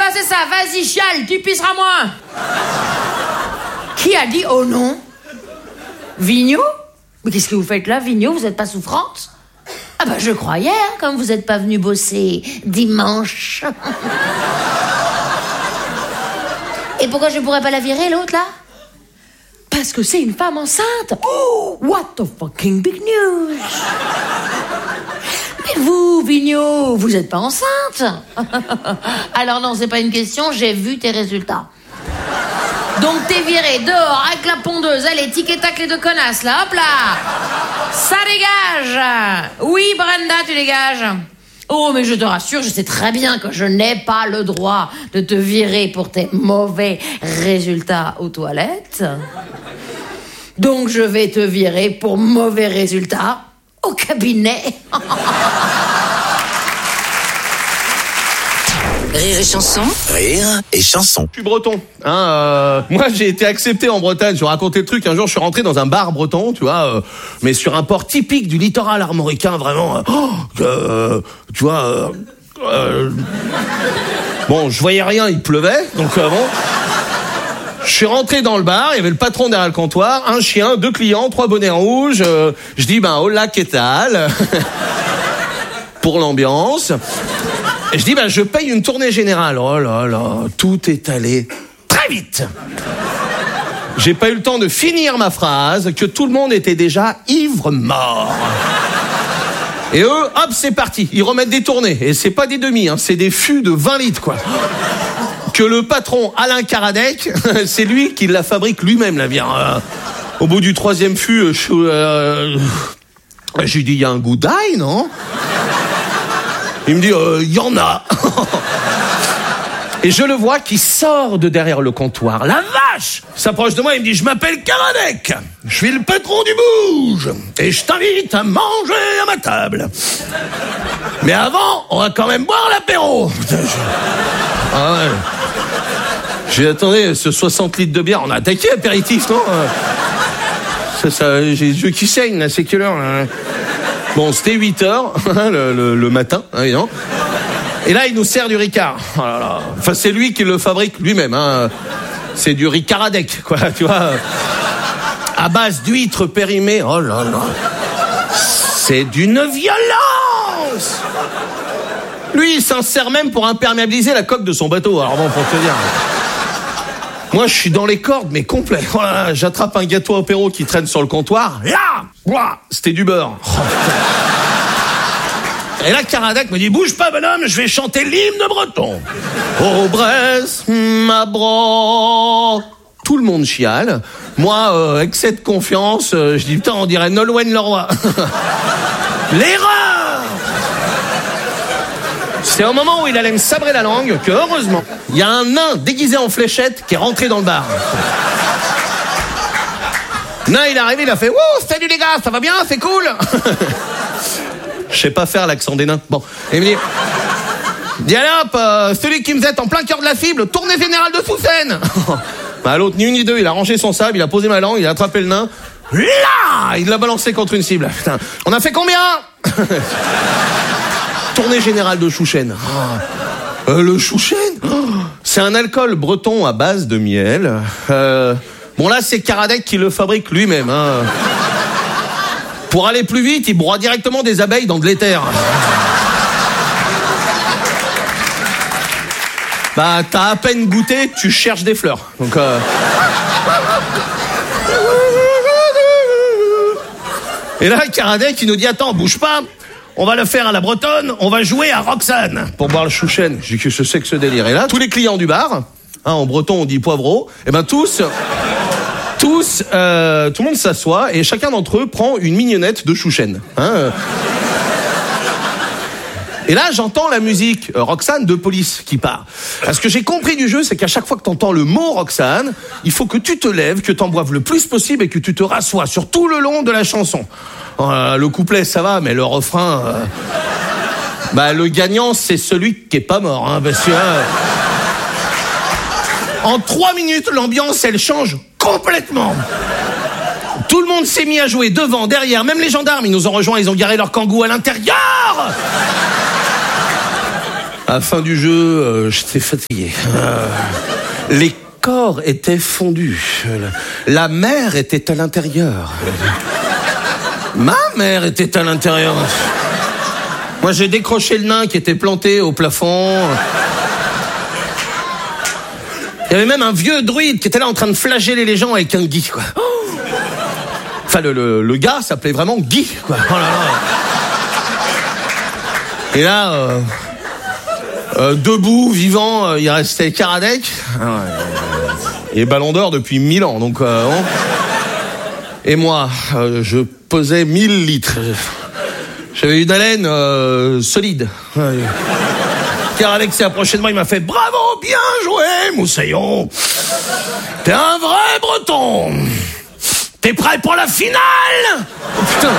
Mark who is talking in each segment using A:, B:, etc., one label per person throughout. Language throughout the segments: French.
A: c'est ça, vas-y, chiale, tu pisseras moins. Qui a dit oh non? Vigneault? Mais qu'est-ce que vous faites là, Vigneault? Vous êtes pas souffrante? Ah bah je croyais, hein, comme vous êtes pas venu bosser dimanche. Et pourquoi je pourrais pas la virer, l'autre, là? Parce que c'est une femme enceinte. Oh, what the fucking big news. Mais vous, Vigneault, vous êtes pas enceinte? Alors non, c'est pas une question, j'ai vu tes résultats. Donc t'es viré dehors avec la pondeuse. Allez, tic et tac les deux connasses, là, hop là. Ça dégage. Oui, Brenda, tu dégages. Oh, mais je te rassure, je sais très bien que je n'ai pas le droit de te virer pour tes mauvais résultats aux toilettes. Donc je vais te virer pour mauvais résultats au cabinet.
B: Rire et chanson.
C: Rire et chanson.
D: Je suis breton. Moi, j'ai été accepté en Bretagne. Je vais raconter le truc. Un jour, je suis rentré dans un bar breton, tu vois, mais sur un port typique du littoral armoricain, vraiment. Tu vois. Bon, je voyais rien, il pleuvait, donc bon. Je suis rentré dans le bar, il y avait le patron derrière le comptoir, un chien, 2 clients, 3 bonnets rouges. Je dis, hola, qu'est-ce pour l'ambiance. Et je dis, je paye une tournée générale. Oh là là, tout est allé très vite. J'ai pas eu le temps de finir ma phrase que tout le monde était déjà ivre-mort. Et eux, hop, c'est parti. Ils remettent des tournées. Et c'est pas des demi, hein, c'est des fûts de 20 litres, quoi. Que le patron, Alain Karadec, c'est lui qui la fabrique lui-même, la bière. Au bout du 3e fût, j'ai dit, il y a un goût d'ail, non? Il me dit, y en a. Et je le vois qui sort de derrière le comptoir. La vache! Il s'approche de moi, il me dit, je m'appelle Karadec. Je suis le patron du Bouge. Et je t'invite à manger à ma table. Mais avant, on va quand même boire l'apéro. Ah ouais. J'ai dit, attendez, ce 60 litres de bière, on a attaqué apéritif, non? Ça, j'ai les yeux qui saignent, là, c'est quelle heure, là? Bon, c'était 8h, le matin, évidemment. Et là, il nous sert du Ricard. Oh là là. Enfin, c'est lui qui le fabrique lui-même, hein. C'est du Ricaradec, quoi, tu vois. À base d'huîtres périmées. Oh là là. C'est d'une violence. Lui, il s'en sert même pour imperméabiliser la coque de son bateau. Alors bon, pour te dire. Moi, je suis dans les cordes, mais complet. Voilà, j'attrape un gâteau apéro qui traîne sur le comptoir. Là, c'était du beurre. Oh, et là, Karadec me dit, bouge pas, bonhomme, je vais chanter l'hymne breton. Oh, Bresse, ma bro. Tout le monde chiale. Moi, excès de confiance, je dis, putain, on dirait Nolwenn Leroy. L'erreur! C'est au moment où il allait me sabrer la langue que, heureusement, il y a un nain déguisé en fléchette qui est rentré dans le bar. Nain, il est arrivé, il a fait « Wouh, salut les gars, ça va bien, c'est cool !» Je sais pas faire l'accent des nains. Bon, et il me dit « Allez hop, celui qui me jette en plein cœur de la fibre, tournée générale de Sous-Seine !» L'autre, ni une ni deux, il a rangé son sable, il a posé ma langue, il a attrapé le nain. Là, il l'a balancé contre une cible. Putain, on a fait combien? Tournée générale de Chouchen. Le Chouchen, c'est un alcool breton à base de miel. Bon là, c'est Karadec qui le fabrique lui-même. Hein. Pour aller plus vite, il broie directement des abeilles dans de l'éther. T'as à peine goûté, tu cherches des fleurs. Donc Et là, Karadec, il nous dit, attends, bouge pas. On va le faire à la bretonne, on va jouer à Roxane pour boire le Chouchen. J'ai dit, qu'est-ce que c'est que ce délire? Et là, tous les clients du bar, hein, en breton on dit poivreau, et tous, tout le monde s'assoit et chacun d'entre eux prend une mignonnette de Chouchen. Hein, Et là, j'entends la musique Roxane de Police qui part. Ce que j'ai compris du jeu, c'est qu'à chaque fois que t'entends le mot Roxane, il faut que tu te lèves, que t'en boives le plus possible et que tu te rassoies sur tout le long de la chanson. Le couplet, ça va, mais le refrain... le gagnant, c'est celui qui est pas mort. Hein, parce que, en 3 minutes, l'ambiance, elle change complètement. Tout le monde s'est mis à jouer devant, derrière. Même les gendarmes, ils nous ont rejoints, ils ont garé leur kangou à l'intérieur. À la fin du jeu, j'étais fatigué. Les corps étaient fondus. La mer était à l'intérieur. Ma mère était à l'intérieur. Moi, j'ai décroché le nain qui était planté au plafond. Il y avait même un vieux druide qui était là en train de flageller les gens avec un Guy, quoi. Enfin, le gars s'appelait vraiment Guy, quoi. Oh là là. Et là, debout, vivant, il restait Karadec. Et Ballon d'Or depuis 1000 ans, donc... Et moi, je pesais 1000 litres. J'avais une haleine solide. Karadec s'est approché de moi, il m'a fait « Bravo, bien joué, Moussaillon. T'es un vrai breton. T'es prêt pour la finale ?» Oh, putain.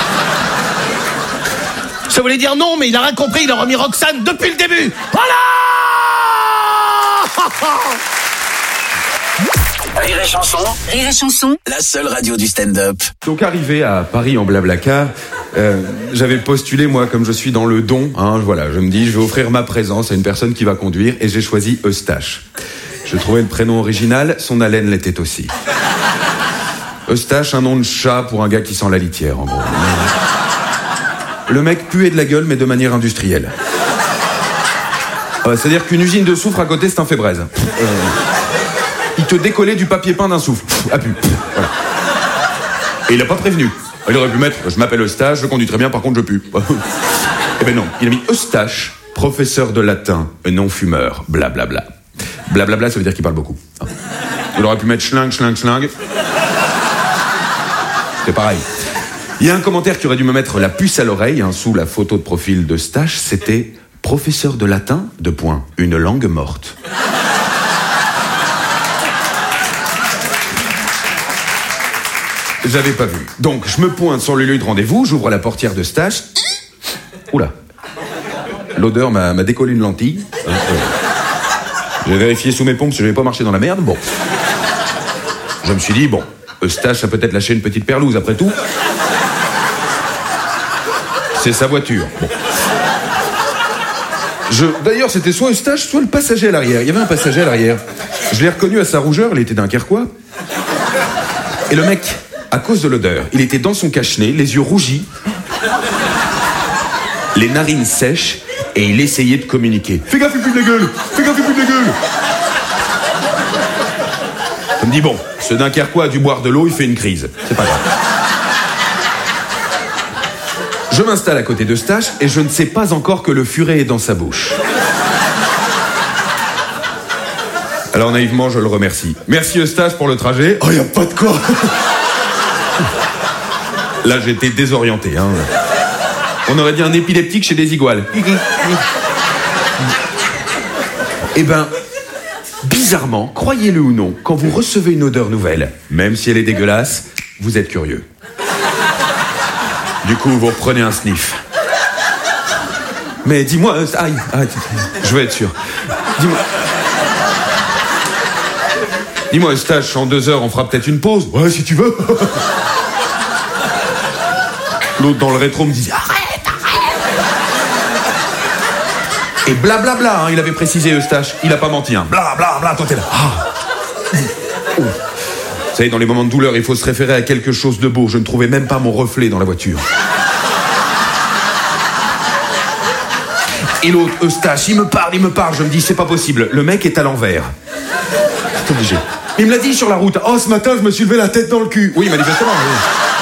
D: Ça voulait dire non, mais il a rien compris, il a remis Roxane depuis le début. Voilà.
B: Rire et chanson. Rire et chanson. La seule radio du stand-up.
C: Donc arrivé à Paris en Blablacar, j'avais postulé moi comme je suis dans le don. Voilà, je me dis je vais offrir ma présence à une personne qui va conduire et j'ai choisi Eustache. Je trouvais le prénom original, son haleine l'était aussi. Eustache, un nom de chat pour un gars qui sent la litière en gros. Le mec puait de la gueule mais de manière industrielle. C'est-à-dire qu'une usine de soufre à côté c'est un fait braise. Il te décollait du papier peint d'un souffle. Voilà. Et il a pas prévenu. Il aurait pu mettre « Je m'appelle Eustache, je conduis très bien, par contre je pue ». Eh ben non, il a mis Eustache, professeur de latin, non-fumeur, blablabla. Blablabla, ça veut dire qu'il parle beaucoup. Il aurait pu mettre schling, schling, schling. C'est pareil. Il y a un commentaire qui aurait dû me mettre la puce à l'oreille, sous la photo de profil d'Eustache, c'était « Professeur de latin, une langue morte ». J'avais pas vu. Donc, je me pointe sur le lieu de rendez-vous, j'ouvre la portière de Stache. Oula. L'odeur m'a décollé une lentille. J'ai vérifié sous mes pompes si j'avais pas marché dans la merde. Bon. Je me suis dit, bon, Eustache a peut-être lâché une petite perlouse après tout. C'est sa voiture. Bon. D'ailleurs, c'était soit Eustache, soit le passager à l'arrière. Il y avait un passager à l'arrière. Je l'ai reconnu à sa rougeur, il était dunkerquois. Et le mec... À cause de l'odeur, il était dans son cache-nez, les yeux rougis, les narines sèches, et il essayait de communiquer. Fais gaffe, il pue de la gueule. Fais gaffe, il pue de la gueule. Je me dis, bon, ce Dunkerquois a dû boire de l'eau, il fait une crise. C'est pas grave. Je m'installe à côté d'Eustache, et je ne sais pas encore que le furet est dans sa bouche. Alors naïvement, je le remercie. Merci Eustache pour le trajet. Oh, y a pas de quoi. Là, j'étais désorienté. On aurait dit un épileptique chez des iguales. Eh ben, bizarrement, croyez-le ou non, quand vous recevez une odeur nouvelle, même si elle est dégueulasse, vous êtes curieux. Du coup, vous reprenez un sniff. Mais dis-moi... Aïe, je veux être sûr. Dis-moi, Eustache, en 2 heures, on fera peut-être une pause. Ouais, si tu veux. L'autre dans le rétro me disait arrête. Et blablabla, il avait précisé Eustache. Il a pas menti, blablabla, toi t'es là. Vous savez, dans les moments de douleur, il faut se référer à quelque chose de beau. Je ne trouvais même pas mon reflet dans la voiture. Et l'autre, Eustache, il me parle. Je me dis, c'est pas possible. Le mec est à l'envers. C'est obligé. Il me l'a dit sur la route. Oh, ce matin, je me suis levé la tête dans le cul. Oui, manifestement. Oui.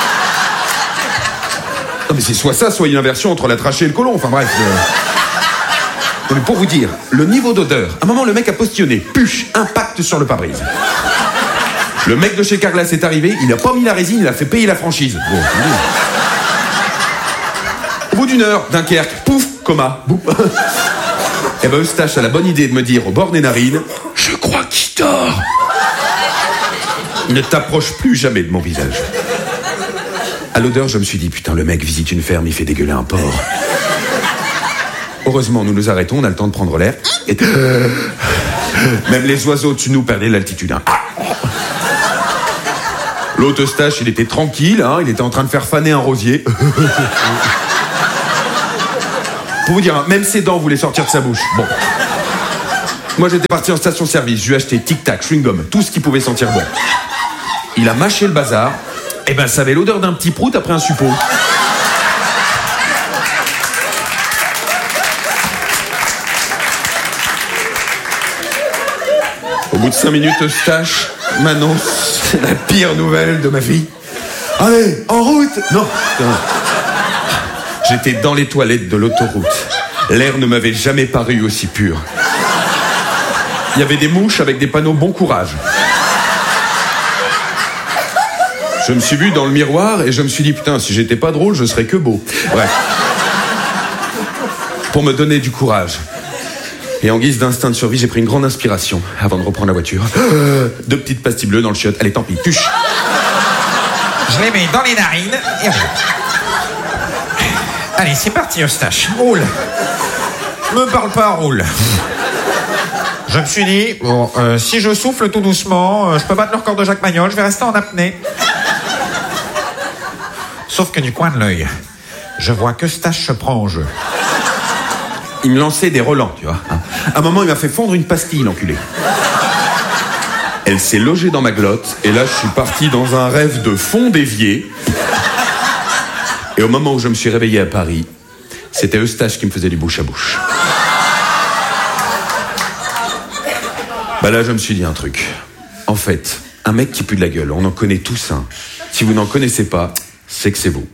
C: Non, mais c'est soit ça, soit une inversion entre la trachée et le côlon. Enfin, bref. Non, mais pour vous dire, le niveau d'odeur. À un moment, le mec a postillonné. Puche, impact sur le pare-brise. Le mec de chez Carglass est arrivé. Il a pas mis la résine, il a fait payer la franchise. Bon, au bout d'1 heure, Dunkerque, pouf, coma. Et ben, Eustache a la bonne idée de me dire au bord des narines, je crois qu'il dort. Ne t'approche plus jamais de mon visage. À l'odeur, je me suis dit, putain, le mec visite une ferme, il fait dégueuler un porc. Heureusement, nous nous arrêtons, on a le temps de prendre l'air. Et... Même les oiseaux au-dessus de nous perdaient l'altitude. L'autre Eustache, il était tranquille, il était en train de faire faner un rosier. Pour vous dire, hein, même ses dents voulaient sortir de sa bouche. Bon. Moi, j'étais parti en station-service. Je lui ai acheté tic-tac, chewing-gum, tout ce qui pouvait sentir bon. Il a mâché le bazar. Et ben, ça avait l'odeur d'un petit prout après un suppôt. Au bout de 5 minutes, Eustache m'annonce la pire nouvelle de ma vie. Allez, en route! Non. J'étais dans les toilettes de l'autoroute. L'air ne m'avait jamais paru aussi pur. Il y avait des mouches avec des panneaux bon courage. Je me suis vu dans le miroir et je me suis dit, putain, si j'étais pas drôle, je serais que beau. Bref. Pour me donner du courage. Et en guise d'instinct de survie, j'ai pris une grande inspiration avant de reprendre la voiture. 2 petites pastilles bleues dans le chiotte. Allez, tant pis, tuche.
E: Je les mets dans les narines et roule. Allez, c'est parti, Eustache. Roule. Me parle pas, roule. Je me suis dit, bon, si je souffle tout doucement, je peux battre le record de Jacques Magnol, je vais rester en apnée. Sauf que du coin de l'œil, je vois qu'Eustache se prend en jeu.
C: Il me lançait des relents, tu vois. À un moment, il m'a fait fondre une pastille, l'enculé. Elle s'est logée dans ma glotte, et là, je suis parti dans un rêve de fond d'évier. Et au moment où je me suis réveillé à Paris, c'était Eustache qui me faisait du bouche à bouche. Bah là, je me suis dit un truc. En fait, un mec qui pue de la gueule, on en connaît tous un. Si vous n'en connaissez pas, c'est que c'est vous.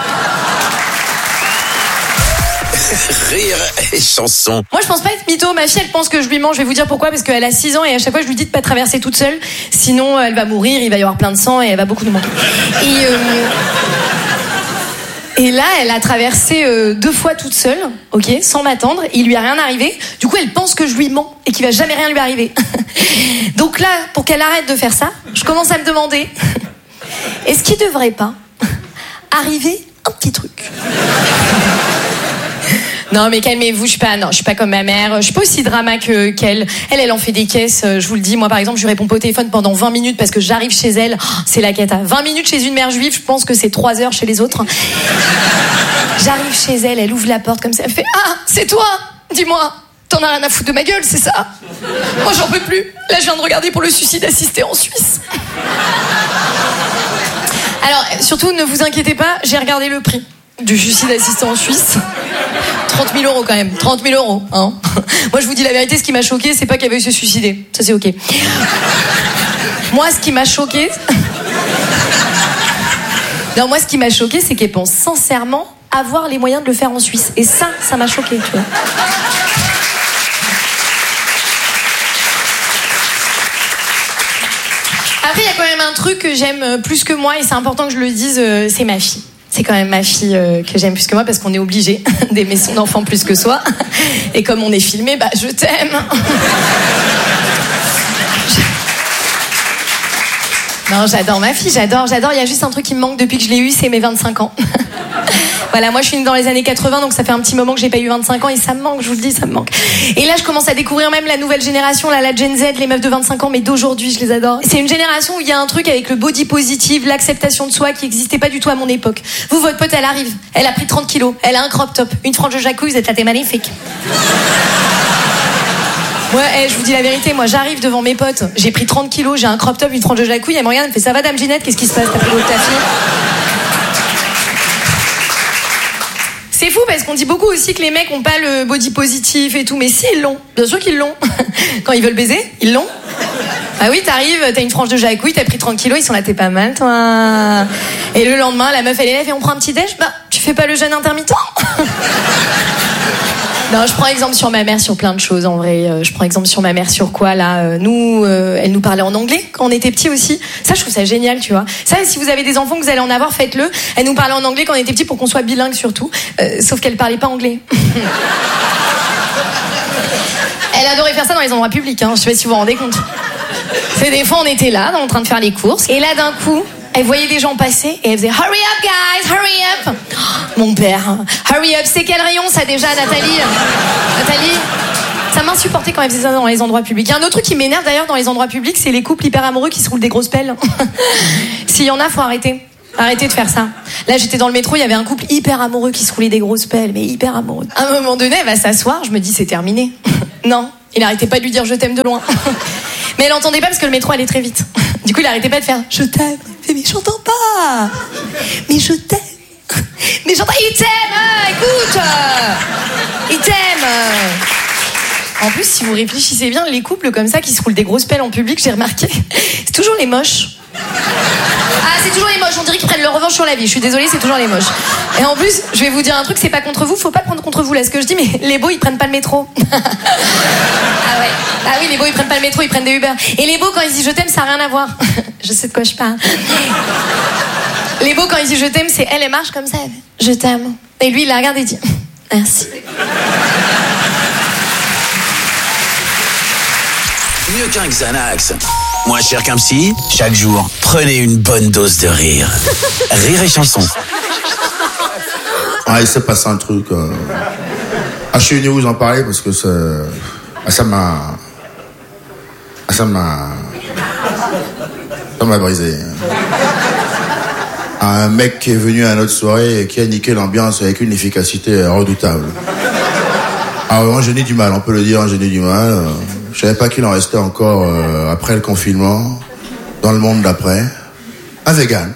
B: Rire et chanson.
F: Moi, je pense pas être mytho. Ma fille, elle pense que je lui mens. Je vais vous dire pourquoi. Parce qu'elle a 6 ans et à chaque fois, je lui dis de pas traverser toute seule. Sinon, elle va mourir, il va y avoir plein de sang et elle va beaucoup nous manquer. Et là, elle a traversé 2 fois toute seule, ok, sans m'attendre. Il lui a rien arrivé. Du coup, elle pense que je lui mens et qu'il va jamais rien lui arriver. Donc là, pour qu'elle arrête de faire ça, je commence à me demander est-ce qu'il devrait pas arriver un petit truc? Non mais calmez-vous, je suis pas comme ma mère, je suis pas aussi drama qu'elle. Elle en fait des caisses, je vous le dis. Moi par exemple, je lui réponds pas au téléphone pendant 20 minutes parce que j'arrive chez elle, c'est la cata. 20 minutes chez une mère juive, je pense que c'est 3 heures chez les autres. J'arrive chez elle, elle ouvre la porte comme ça, elle fait « Ah, c'est toi? Dis-moi, t'en as rien à foutre de ma gueule, c'est ça? Moi j'en peux plus, là je viens de regarder pour le suicide assisté en Suisse. » Alors surtout ne vous inquiétez pas, j'ai regardé le prix du suicide assisté en Suisse. 30 000 € quand même, 30 000 €, hein. Moi je vous dis la vérité, ce qui m'a choqué, c'est pas qu'elle veuille se suicider, ça c'est ok. Moi ce qui m'a choqué, c'est qu'elle pense sincèrement avoir les moyens de le faire en Suisse. Et ça m'a choqué, tu vois. Après il y a quand même un truc que j'aime plus que moi et c'est important que je le dise, c'est ma fille. C'est quand même ma fille que j'aime plus que moi parce qu'on est obligé d'aimer son enfant plus que soi. Et comme on est filmé, bah je t'aime. Non, j'adore ma fille, j'adore. Il y a juste un truc qui me manque depuis que je l'ai eu, c'est mes 25 ans. Voilà, moi je suis née dans les années 80, donc ça fait un petit moment que j'ai pas eu 25 ans et ça me manque, je vous le dis, ça me manque. Et là je commence à découvrir même la nouvelle génération, là, la Gen Z, les meufs de 25 ans, mais d'aujourd'hui, je les adore. C'est une génération où il y a un truc avec le body positive, l'acceptation de soi qui existait pas du tout à mon époque. Vous, votre pote, elle arrive, elle a pris 30 kilos, elle a un crop top, une frange de jacouille, vous êtes là, t'es magnifique. Ouais, je vous dis la vérité, moi j'arrive devant mes potes, j'ai pris 30 kilos, j'ai un crop top, une frange de jacouille, elle me regarde, elle me fait ça va dame Ginette, qu'est-ce qui se passe, t'as pris l'eau de ta fille? C'est fou parce qu'on dit beaucoup aussi que les mecs ont pas le body positif et tout, mais si, ils l'ont. Bien sûr qu'ils l'ont. Quand ils veulent baiser, ils l'ont. Ah oui, t'arrives, t'as une frange de jacouille, t'as pris 30 kilos, ils sont là, t'es pas mal, toi. Et le lendemain, la meuf, elle est là, et on prend un petit déj, bah, tu fais pas le jeûne intermittent? Non, je prends exemple sur ma mère sur plein de choses, en vrai. Je prends exemple sur ma mère sur quoi, là. Elle nous parlait en anglais quand on était petits aussi. Ça, je trouve ça génial, tu vois. Ça, si vous avez des enfants que vous allez en avoir, faites-le. Elle nous parlait en anglais quand on était petits pour qu'on soit bilingue surtout. Sauf qu'elle parlait pas anglais. Elle adorait faire ça dans les endroits publics, hein. Je sais pas si vous vous rendez compte. C'est des fois, on était là, en train de faire les courses. Et là, d'un coup, elle voyait des gens passer et elle faisait « Hurry up, guys, hurry up !» Mon père, hurry up, c'est quel rayon ça déjà, Nathalie? Ça m'insupportait quand elle faisait ça dans les endroits publics. Il y a un autre truc qui m'énerve d'ailleurs dans les endroits publics, c'est les couples hyper amoureux qui se roulent des grosses pelles. S'il y en a, faut arrêter. Arrêtez de faire ça. Là, j'étais dans le métro, il y avait un couple hyper amoureux qui se roulait des grosses pelles, mais hyper amoureux. À un moment donné, elle va s'asseoir, je me dis c'est terminé. Non, il arrêtait pas de lui dire je t'aime de loin. Mais elle entendait pas parce que le métro allait très vite. Du coup, il arrêtait pas de faire je t'aime. Mais j'entends pas. Mais je t'aime. Mais j'entends. Il t'aime, écoute. Il t'aime. En plus, si vous réfléchissez bien, les couples comme ça qui se roulent des grosses pelles en public, j'ai remarqué, c'est toujours les moches. Ah, c'est toujours les moches, on dirait qu'ils prennent leur revanche sur la vie. Je suis désolée, c'est toujours les moches. Et en plus, je vais vous dire un truc, c'est pas contre vous, faut pas le prendre contre vous là ce que je dis, mais les beaux ils prennent pas le métro. Ah ouais. Ah oui, les beaux ils prennent pas le métro, ils prennent des Uber. Et les beaux quand ils disent je t'aime, ça a rien à voir. Je sais de quoi je parle. Les beaux quand ils disent je t'aime, c'est elle marche comme ça, elle fait, je t'aime. Et lui il la regarde et dit merci.
B: Mieux qu'un Xanax. Moins cher qu'un psy, chaque jour, prenez une bonne dose de rire. Rire et chanson.
G: Ah, il s'est passé un truc. Je suis venu vous en parler parce que ça m'a brisé. Un mec qui est venu à notre soirée et qui a niqué l'ambiance avec une efficacité redoutable. Ah, vraiment, j'ai eu du mal, on peut le dire, j'ai eu du mal. Je savais pas qu'il en restait encore après le confinement, dans le monde d'après. Un vegan.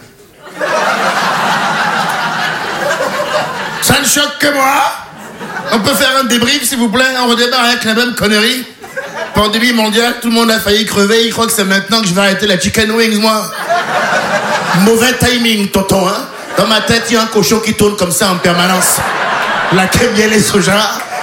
G: Ça ne choque que moi. On peut faire un débrief, s'il vous plaît. On redémarre avec la même connerie. Pandémie mondiale, tout le monde a failli crever. Il croit que c'est maintenant que je vais arrêter la chicken wings, moi. Mauvais timing, tonton, hein. Dans ma tête, il y a un cochon qui tourne comme ça en permanence. La crème miel et soja.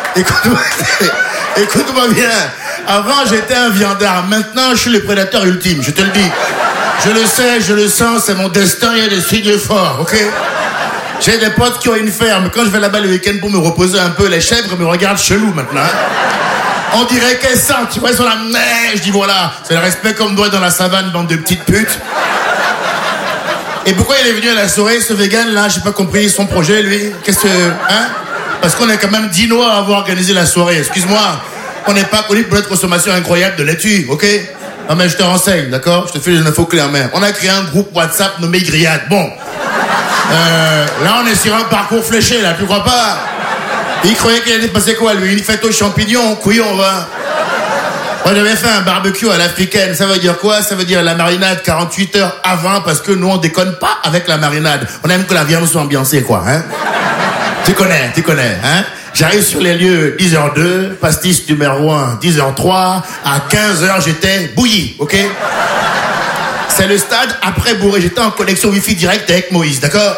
G: Écoute-moi bien. Avant, j'étais un viandard. Maintenant, je suis le prédateur ultime, je te le dis. Je le sais, je le sens, c'est mon destin, il y a des signes forts, ok? J'ai des potes qui ont une ferme. Quand je vais là-bas le week-end pour me reposer un peu, les chèvres me regardent chelou maintenant. On dirait qu'elles sentent, tu vois, sur la neige. Je dis voilà, c'est le respect qu'on me doit dans la savane, bande de petites putes. Et pourquoi il est venu à la soirée, ce vegan là? J'ai pas compris son projet, lui. Qu'est-ce que... Hein? Parce qu'on est quand même 10 noirs à avoir organisé la soirée, excuse-moi. On n'est pas connu pour notre consommation incroyable de laitue, ok? Non mais je te renseigne, d'accord? Je te fais les infos claires même. On a créé un groupe WhatsApp nommé Grillade. Bon. Là on est sur un parcours fléché, là, tu crois pas? Il croyait qu'il allait passer quoi, lui? Une fête aux champignons, couillon, va. Moi j'avais fait un barbecue à l'africaine. Ça veut dire quoi? Ça veut dire la marinade 48 heures avant, parce que nous on déconne pas avec la marinade. On aime que la viande soit ambiancée, quoi, hein? Tu connais, hein? J'arrive sur les lieux 10h02, pastis numéro 1, 10h03, à 15h j'étais bouilli, ok? C'est le stade après bourré, j'étais en connexion wifi direct avec Moïse, d'accord?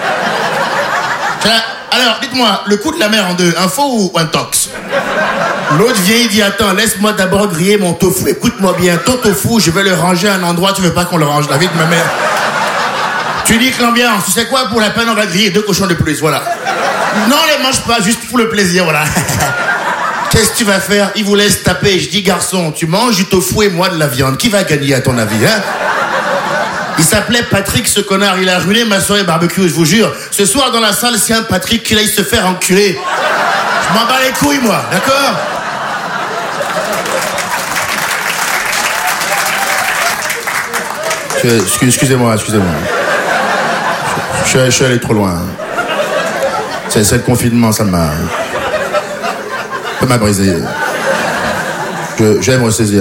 G: Alors, dites-moi, le coup de la mer en deux, un faux ou un tox? L'autre vient, il dit, attends, laisse-moi d'abord griller mon tofu, écoute-moi bien, ton tofu, je vais le ranger à un endroit, tu veux pas qu'on le range, la vie de ma mère. Tu dis que l'ambiance, tu sais quoi, pour la peine, on va griller 2 cochons de plus, voilà. Non, les mange pas, juste pour le plaisir, voilà. Qu'est-ce que tu vas faire? Il vous laisse taper. Je dis, garçon, tu manges du tofu et moi de la viande. Qui va gagner à ton avis, hein? Il s'appelait Patrick, ce connard. Il a ruiné ma soirée barbecue, je vous jure. Ce soir, dans la salle, c'est un Patrick qui aille se faire enculer. Je m'en bats les couilles, moi, d'accord? Excusez-moi. Je suis allé trop loin. C'est le confinement, ça m'a brisé. J'aime ressaisir.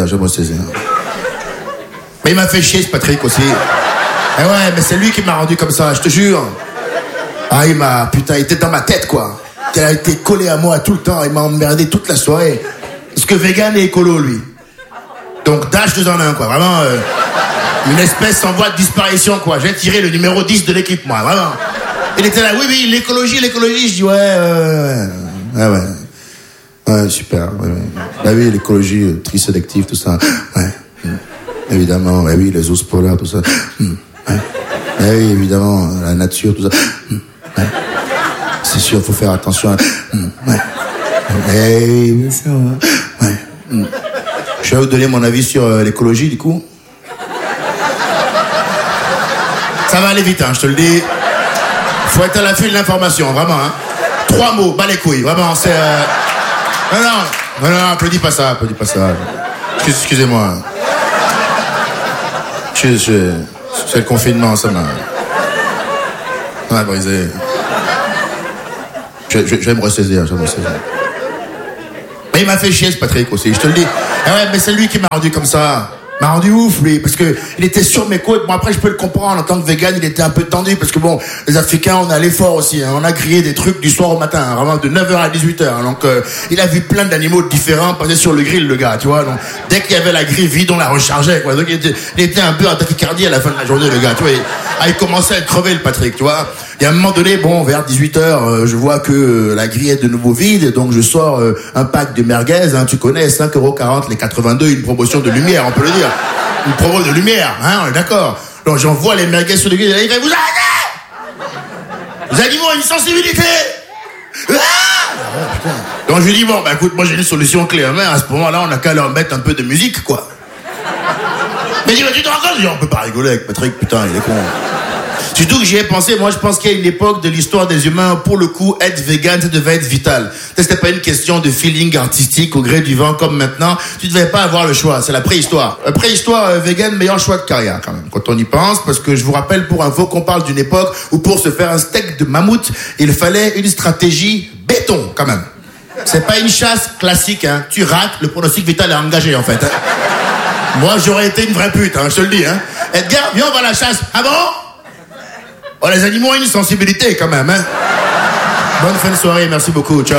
G: Mais il m'a fait chier, ce Patrick, aussi. Eh ouais, mais c'est lui qui m'a rendu comme ça, je te jure. Ah, il était dans ma tête, quoi. Il a été collé à moi tout le temps, il m'a emmerdé toute la soirée. Parce que vegan et écolo, lui. Donc, dash 2 en 1, quoi, vraiment... une espèce en voie de disparition, quoi. J'ai tiré le numéro 10 de l'équipe, moi, vraiment. Il était là, oui, l'écologie. Je dis, ouais, super. Ouais. Bah oui, l'écologie, tri sélective, tout ça. Ouais, évidemment, bah oui, les ours polaires, tout ça. Ouais. Bah oui, évidemment, la nature, tout ça. Ouais. C'est sûr, faut faire attention. Ouais. Oui, bien sûr. Ouais. Je vais vous donner mon avis sur l'écologie, du coup. Ça va aller vite, hein, je te le dis. Faut être à l'affût de l'information, vraiment, hein. 3 mots, bas les couilles, vraiment, c'est... Non, applaudis pas ça. Excusez-moi. C'est le confinement, ça m'a m'a brisé. Je vais me ressaisir, Mais il m'a fait chier ce Patrick aussi, je te le dis. Ah ouais, mais c'est lui qui m'a rendu comme ça. M'a rendu ouf, lui, parce que il était sur mes côtes. Bon, après, je peux le comprendre. En tant que vegan, il était un peu tendu, parce que bon, les Africains, on a l'effort aussi. Hein. On a grillé des trucs du soir au matin, hein, vraiment de 9h à 18h. Hein. Donc, il a vu plein d'animaux différents passer sur le grill, le gars, tu vois. Donc, dès qu'il y avait la grille vide, on la rechargeait, quoi. Donc, il était un peu en tachycardie à la fin de la journée, le gars, tu vois. Il commençait à être crevé, le Patrick, tu vois. Et à un moment donné, bon, vers 18h, je vois que la grille est de nouveau vide, donc je sors un pack de merguez, hein, tu connais, 5,40 € les 82, une promotion de lumière, on peut le dire. Une promo de lumière, hein, on est d'accord. Donc j'envoie les merguez sur le grille, et il fait, vous arrêtez! Les animaux ont une sensibilité! Donc je lui dis, bon, bah écoute, moi j'ai une solution clé en main, à ce moment-là, on n'a qu'à leur mettre un peu de musique, quoi. Mais dis, tu te rends compte? Je dis, on peut pas rigoler avec Patrick, putain, il est con. Surtout que j'y ai pensé, moi je pense qu'il y a une époque de l'histoire des humains, pour le coup, être vegan, ça devait être vital. C'était pas une question de feeling artistique au gré du vent comme maintenant. Tu devais pas avoir le choix, c'est la préhistoire. Préhistoire vegan, meilleur choix de carrière quand même, quand on y pense, parce que je vous rappelle pour info qu'on parle d'une époque où pour se faire un steak de mammouth, il fallait une stratégie béton quand même. C'est pas une chasse classique, hein. Tu rates, le pronostic vital est engagé en fait. Hein. Moi j'aurais été une vraie pute, hein, je te le dis. Hein. Edgar, viens on va à la chasse. Ah bon? Oh, les animaux ont une sensibilité quand même, hein. Bonne fin de soirée, merci beaucoup, ciao.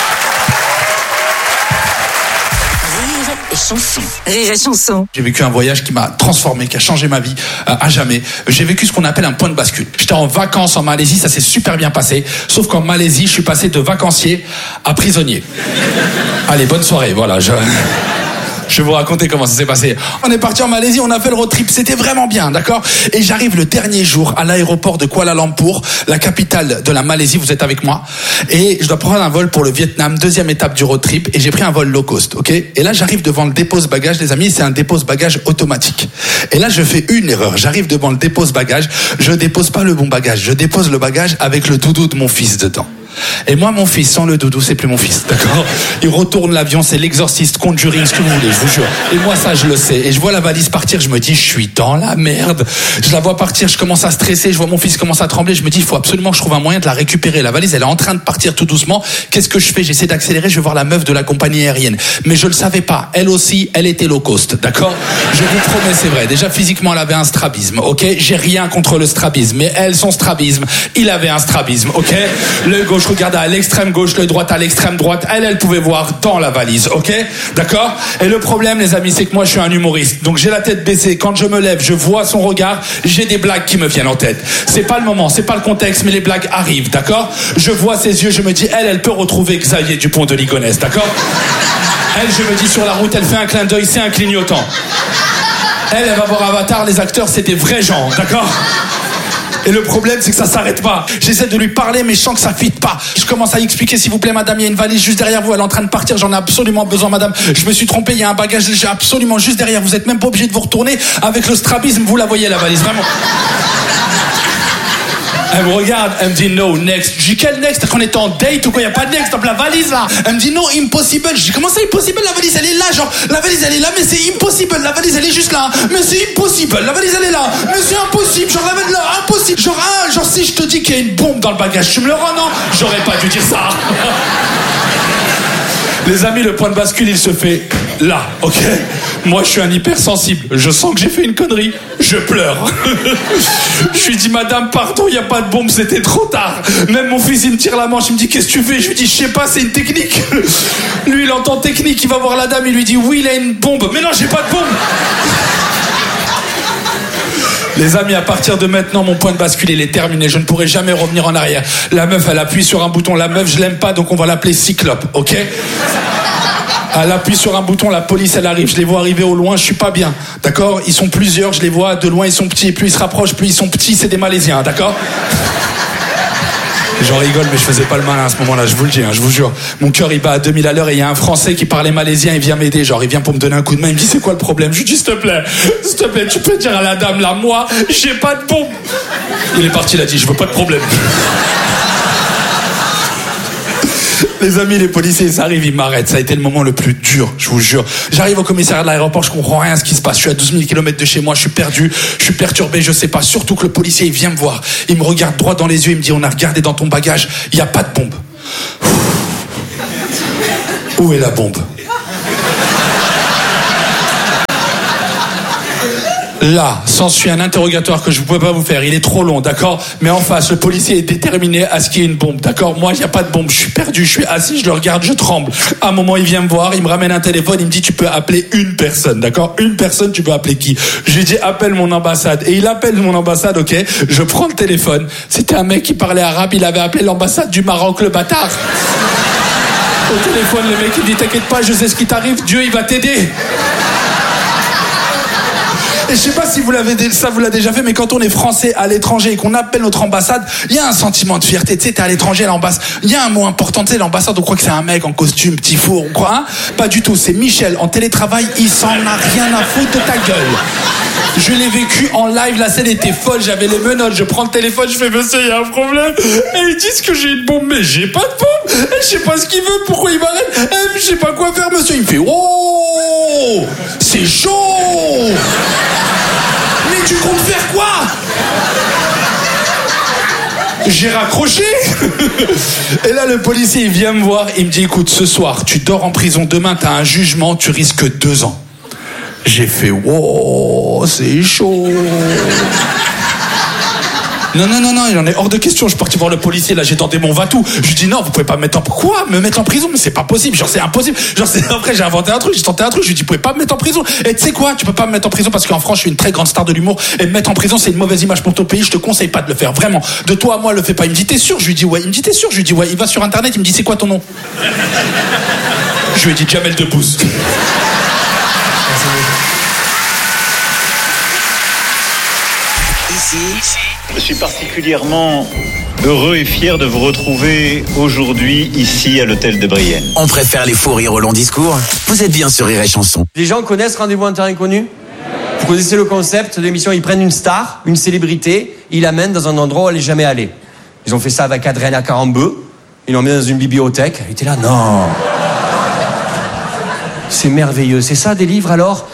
H: Rire et chanson. Rire et chanson.
I: J'ai vécu un voyage qui m'a transformé, qui a changé ma vie à jamais. J'ai vécu ce qu'on appelle un point de bascule. J'étais en vacances en Malaisie, ça s'est super bien passé. Sauf qu'en Malaisie, je suis passé de vacancier à prisonnier. Allez, bonne soirée, voilà. Je vais vous raconter comment ça s'est passé. On est parti en Malaisie, on a fait le road trip, c'était vraiment bien, d'accord? Et j'arrive le dernier jour à l'aéroport de Kuala Lumpur, la capitale de la Malaisie, vous êtes avec moi? Et je dois prendre un vol pour le Vietnam, deuxième étape du road trip, et j'ai pris un vol low cost, ok? Et là, j'arrive devant le dépose-bagages, les amis, c'est un dépose-bagages automatique. Et là, je fais une erreur. J'arrive devant le dépose-bagages, je dépose pas le bon bagage, je dépose le bagage avec le doudou de mon fils dedans. Et moi, mon fils, sans le doudou, c'est plus mon fils, d'accord? Il retourne l'avion, c'est l'exorciste, Conjuring, ce que vous voulez, je vous jure. Et moi, ça, je le sais. Et je vois la valise partir, je me dis, je suis dans la merde. Je la vois partir, je commence à stresser, je vois mon fils commencer à trembler, je me dis, il faut absolument que je trouve un moyen de la récupérer. La valise, elle est en train de partir tout doucement. Qu'est-ce que je fais? J'essaie d'accélérer, je vais voir la meuf de la compagnie aérienne. Mais je le savais pas. Elle aussi, elle était low cost, d'accord? Je vous promets, c'est vrai. Déjà, physiquement, elle avait un strabisme, ok? J'ai rien contre le strabisme. Mais elle, son strabisme, il avait un strabisme, ok? Le gauche, regardait à l'extrême gauche, l'œil droit à l'extrême droite. Elle pouvait voir dans la valise, ok? D'accord? Et le problème, les amis, c'est que moi, je suis un humoriste. Donc, j'ai la tête baissée. Quand je me lève, je vois son regard. J'ai des blagues qui me viennent en tête. C'est pas le moment, c'est pas le contexte, mais les blagues arrivent, d'accord? Je vois ses yeux, je me dis, elle peut retrouver Xavier Dupont de Ligonnès, d'accord? Elle, je me dis, sur la route, elle fait un clin d'œil, c'est un clignotant. Elle va voir Avatar, les acteurs, c'est des vrais gens, d'accord? Et le problème, c'est que ça s'arrête pas. J'essaie de lui parler, mais je sens que ça fit pas. Je commence à lui expliquer, s'il vous plaît, madame, il y a une valise juste derrière vous, elle est en train de partir, j'en ai absolument besoin, madame. Je me suis trompé, il y a un bagage, j'ai absolument juste derrière. Vous êtes même pas obligé de vous retourner. Avec le strabisme, vous la voyez, la valise, vraiment. Elle me regarde, elle me dit no, next. Je dis quel next? Qu'on est en date ou quoi? Y a pas de next dans la valise là. Elle me dit non, impossible. Je dis comment ça impossible? La valise elle est là, genre la valise elle est là, mais c'est impossible. La valise elle est juste là, mais c'est impossible. La valise elle est là, mais c'est impossible. Genre la valise là, impossible. Genre si je te dis qu'il y a une bombe dans le bagage, tu me le rends? Non, j'aurais pas dû dire ça. Les amis, le point de bascule, il se fait là, ok? Moi, je suis un hypersensible. Je sens que j'ai fait une connerie. Je pleure. Je lui dis, madame, pardon, il n'y a pas de bombe, c'était trop tard. Même mon fils, il me tire la manche, il me dit, qu'est-ce que tu fais? Je lui dis, je sais pas, c'est une technique. Lui, il entend technique, il va voir la dame, il lui dit, oui, il a une bombe. Mais non, j'ai pas de bombe. Les amis, à partir de maintenant, mon point de bascule, il est terminé. Je ne pourrai jamais revenir en arrière. La meuf, elle appuie sur un bouton. La meuf, je l'aime pas, donc on va l'appeler Cyclope, ok? Elle appuie sur un bouton, la police, elle arrive. Je les vois arriver au loin, je suis pas bien, d'accord? Ils sont plusieurs, je les vois de loin, ils sont petits. Et plus ils se rapprochent, plus ils sont petits, c'est des Malaisiens, d'accord? J'en rigole, mais je faisais pas le malin à ce moment-là, je vous le dis, hein, je vous jure. Mon cœur, il bat à 2000 à l'heure et il y a un Français qui parlait malaisien, il vient m'aider. Genre, il vient pour me donner un coup de main, il me dit, c'est quoi le problème? Je lui dis, s'il te plaît, tu peux dire à la dame, là, moi, j'ai pas de bombe. Il est parti, il a dit, je veux pas de problème. Les amis, les policiers, ils arrivent, ils m'arrêtent. Ça a été le moment le plus dur, je vous jure. J'arrive au commissariat de l'aéroport, je comprends rien à ce qui se passe. Je suis à 12 000 km de chez moi, je suis perdu, je suis perturbé, je sais pas. Surtout que le policier, il vient me voir. Il me regarde droit dans les yeux, il me dit, on a regardé dans ton bagage, il n'y a pas de bombe. Où est la bombe ? Là, s'ensuit un interrogatoire que je ne pouvais pas vous faire. Il est trop long, d'accord ? Mais en face, le policier est déterminé à ce qu'il y ait une bombe, d'accord ? Moi, il n'y a pas de bombe. Je suis perdu, je suis assis, je le regarde, je tremble. À un moment, il vient me voir, il me ramène un téléphone, il me dit, tu peux appeler une personne, d'accord ? Une personne, tu peux appeler qui ? Je lui dis, appelle mon ambassade. Et il appelle mon ambassade, ok ? Je prends le téléphone. C'était un mec qui parlait arabe, il avait appelé l'ambassade du Maroc, le bâtard. Au téléphone, le mec, il dit, t'inquiète pas, je sais ce qui t'arrive, Dieu, il va t'aider. Et je sais pas si vous l'avez déjà fait, mais quand on est français à l'étranger et qu'on appelle notre ambassade, il y a un sentiment de fierté. Tu sais, t'es à l'étranger, l'ambassade, il y a un mot important. Tu sais, l'ambassade, on croit que c'est un mec en costume, petit four, on croit, hein ? Pas du tout. C'est Michel en télétravail, il s'en a rien à foutre de ta gueule. Je l'ai vécu en live, la scène était folle, j'avais les menottes, je prends le téléphone, je fais, monsieur, il y a un problème. Et ils disent que j'ai une bombe, mais j'ai pas de bombe. Et je sais pas ce qu'il veut, pourquoi il m'arrête. Et je sais pas quoi faire, monsieur. Il me fait, oh, c'est chaud. Mais tu comptes faire quoi? J'ai raccroché. Et là, le policier, il vient me voir, il me dit, écoute, ce soir, tu dors en prison, demain, t'as un jugement, tu risques 2 ans. J'ai fait, wow, c'est chaud. Non, il en est hors de question. Je suis parti voir le policier, là, j'ai tenté mon va-tout. Je lui dis, non, vous pouvez pas me mettre en... Quoi? Me mettre en prison? Mais c'est pas possible. Genre, c'est impossible. Genre, après, j'ai inventé un truc, j'ai tenté un truc. Je lui dis, vous pouvez pas me mettre en prison. Et tu sais quoi? Tu peux pas me mettre en prison parce qu'en France, je suis une très grande star de l'humour. Et me mettre en prison, c'est une mauvaise image pour ton pays. Je te conseille pas de le faire. Vraiment. De toi à moi, le fais pas. Il me dit, t'es sûr? Je lui dis, ouais. Il me dit, t'es sûr? Je lui dis, ouais. Il va sur Internet, il me dit, c'est quoi ton nom? Je lui ai dit, Jamel Debbouze.
J: Je suis particulièrement heureux et fier de vous retrouver aujourd'hui ici à l'hôtel de Brienne.
B: On préfère les faux rires au long discours. Vous êtes bien sur Rire et Chanson.
K: Les gens connaissent Rendez-vous en terrain inconnu? Vous connaissez le concept de l'émission? Ils prennent une star, une célébrité, ils l'amènent dans un endroit où elle n'est jamais allée. Ils ont fait ça avec Adrien Carambeu. Ils l'ont mis dans une bibliothèque. Elle était là, non. C'est merveilleux. C'est ça des livres alors?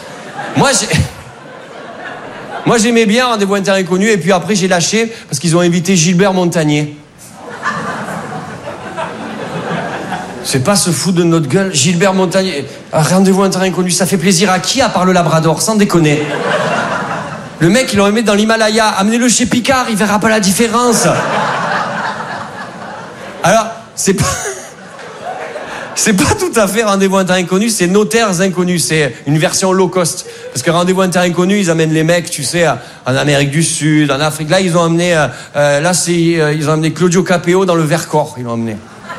K: Moi, j'aimais bien Rendez-vous en terrain inconnu, et puis après, j'ai lâché parce qu'ils ont invité Gilbert Montagnier. C'est pas se foutre de notre gueule, Gilbert Montagnier. Rendez-vous en terrain inconnu, ça fait plaisir à qui à part le Labrador, sans déconner? Le mec, ils l'ont mis dans l'Himalaya. Amenez-le chez Picard, il verra pas la différence. Alors, c'est pas tout à fait Rendez-vous en terrain inconnu, c'est Notaires inconnus, c'est une version low cost. Parce que Rendez-vous en terrain inconnu, ils amènent les mecs, tu sais, en Amérique du Sud, en Afrique. Là, ils ont amené, ils ont amené Claudio Capéo dans le Vercors, ils l'ont amené.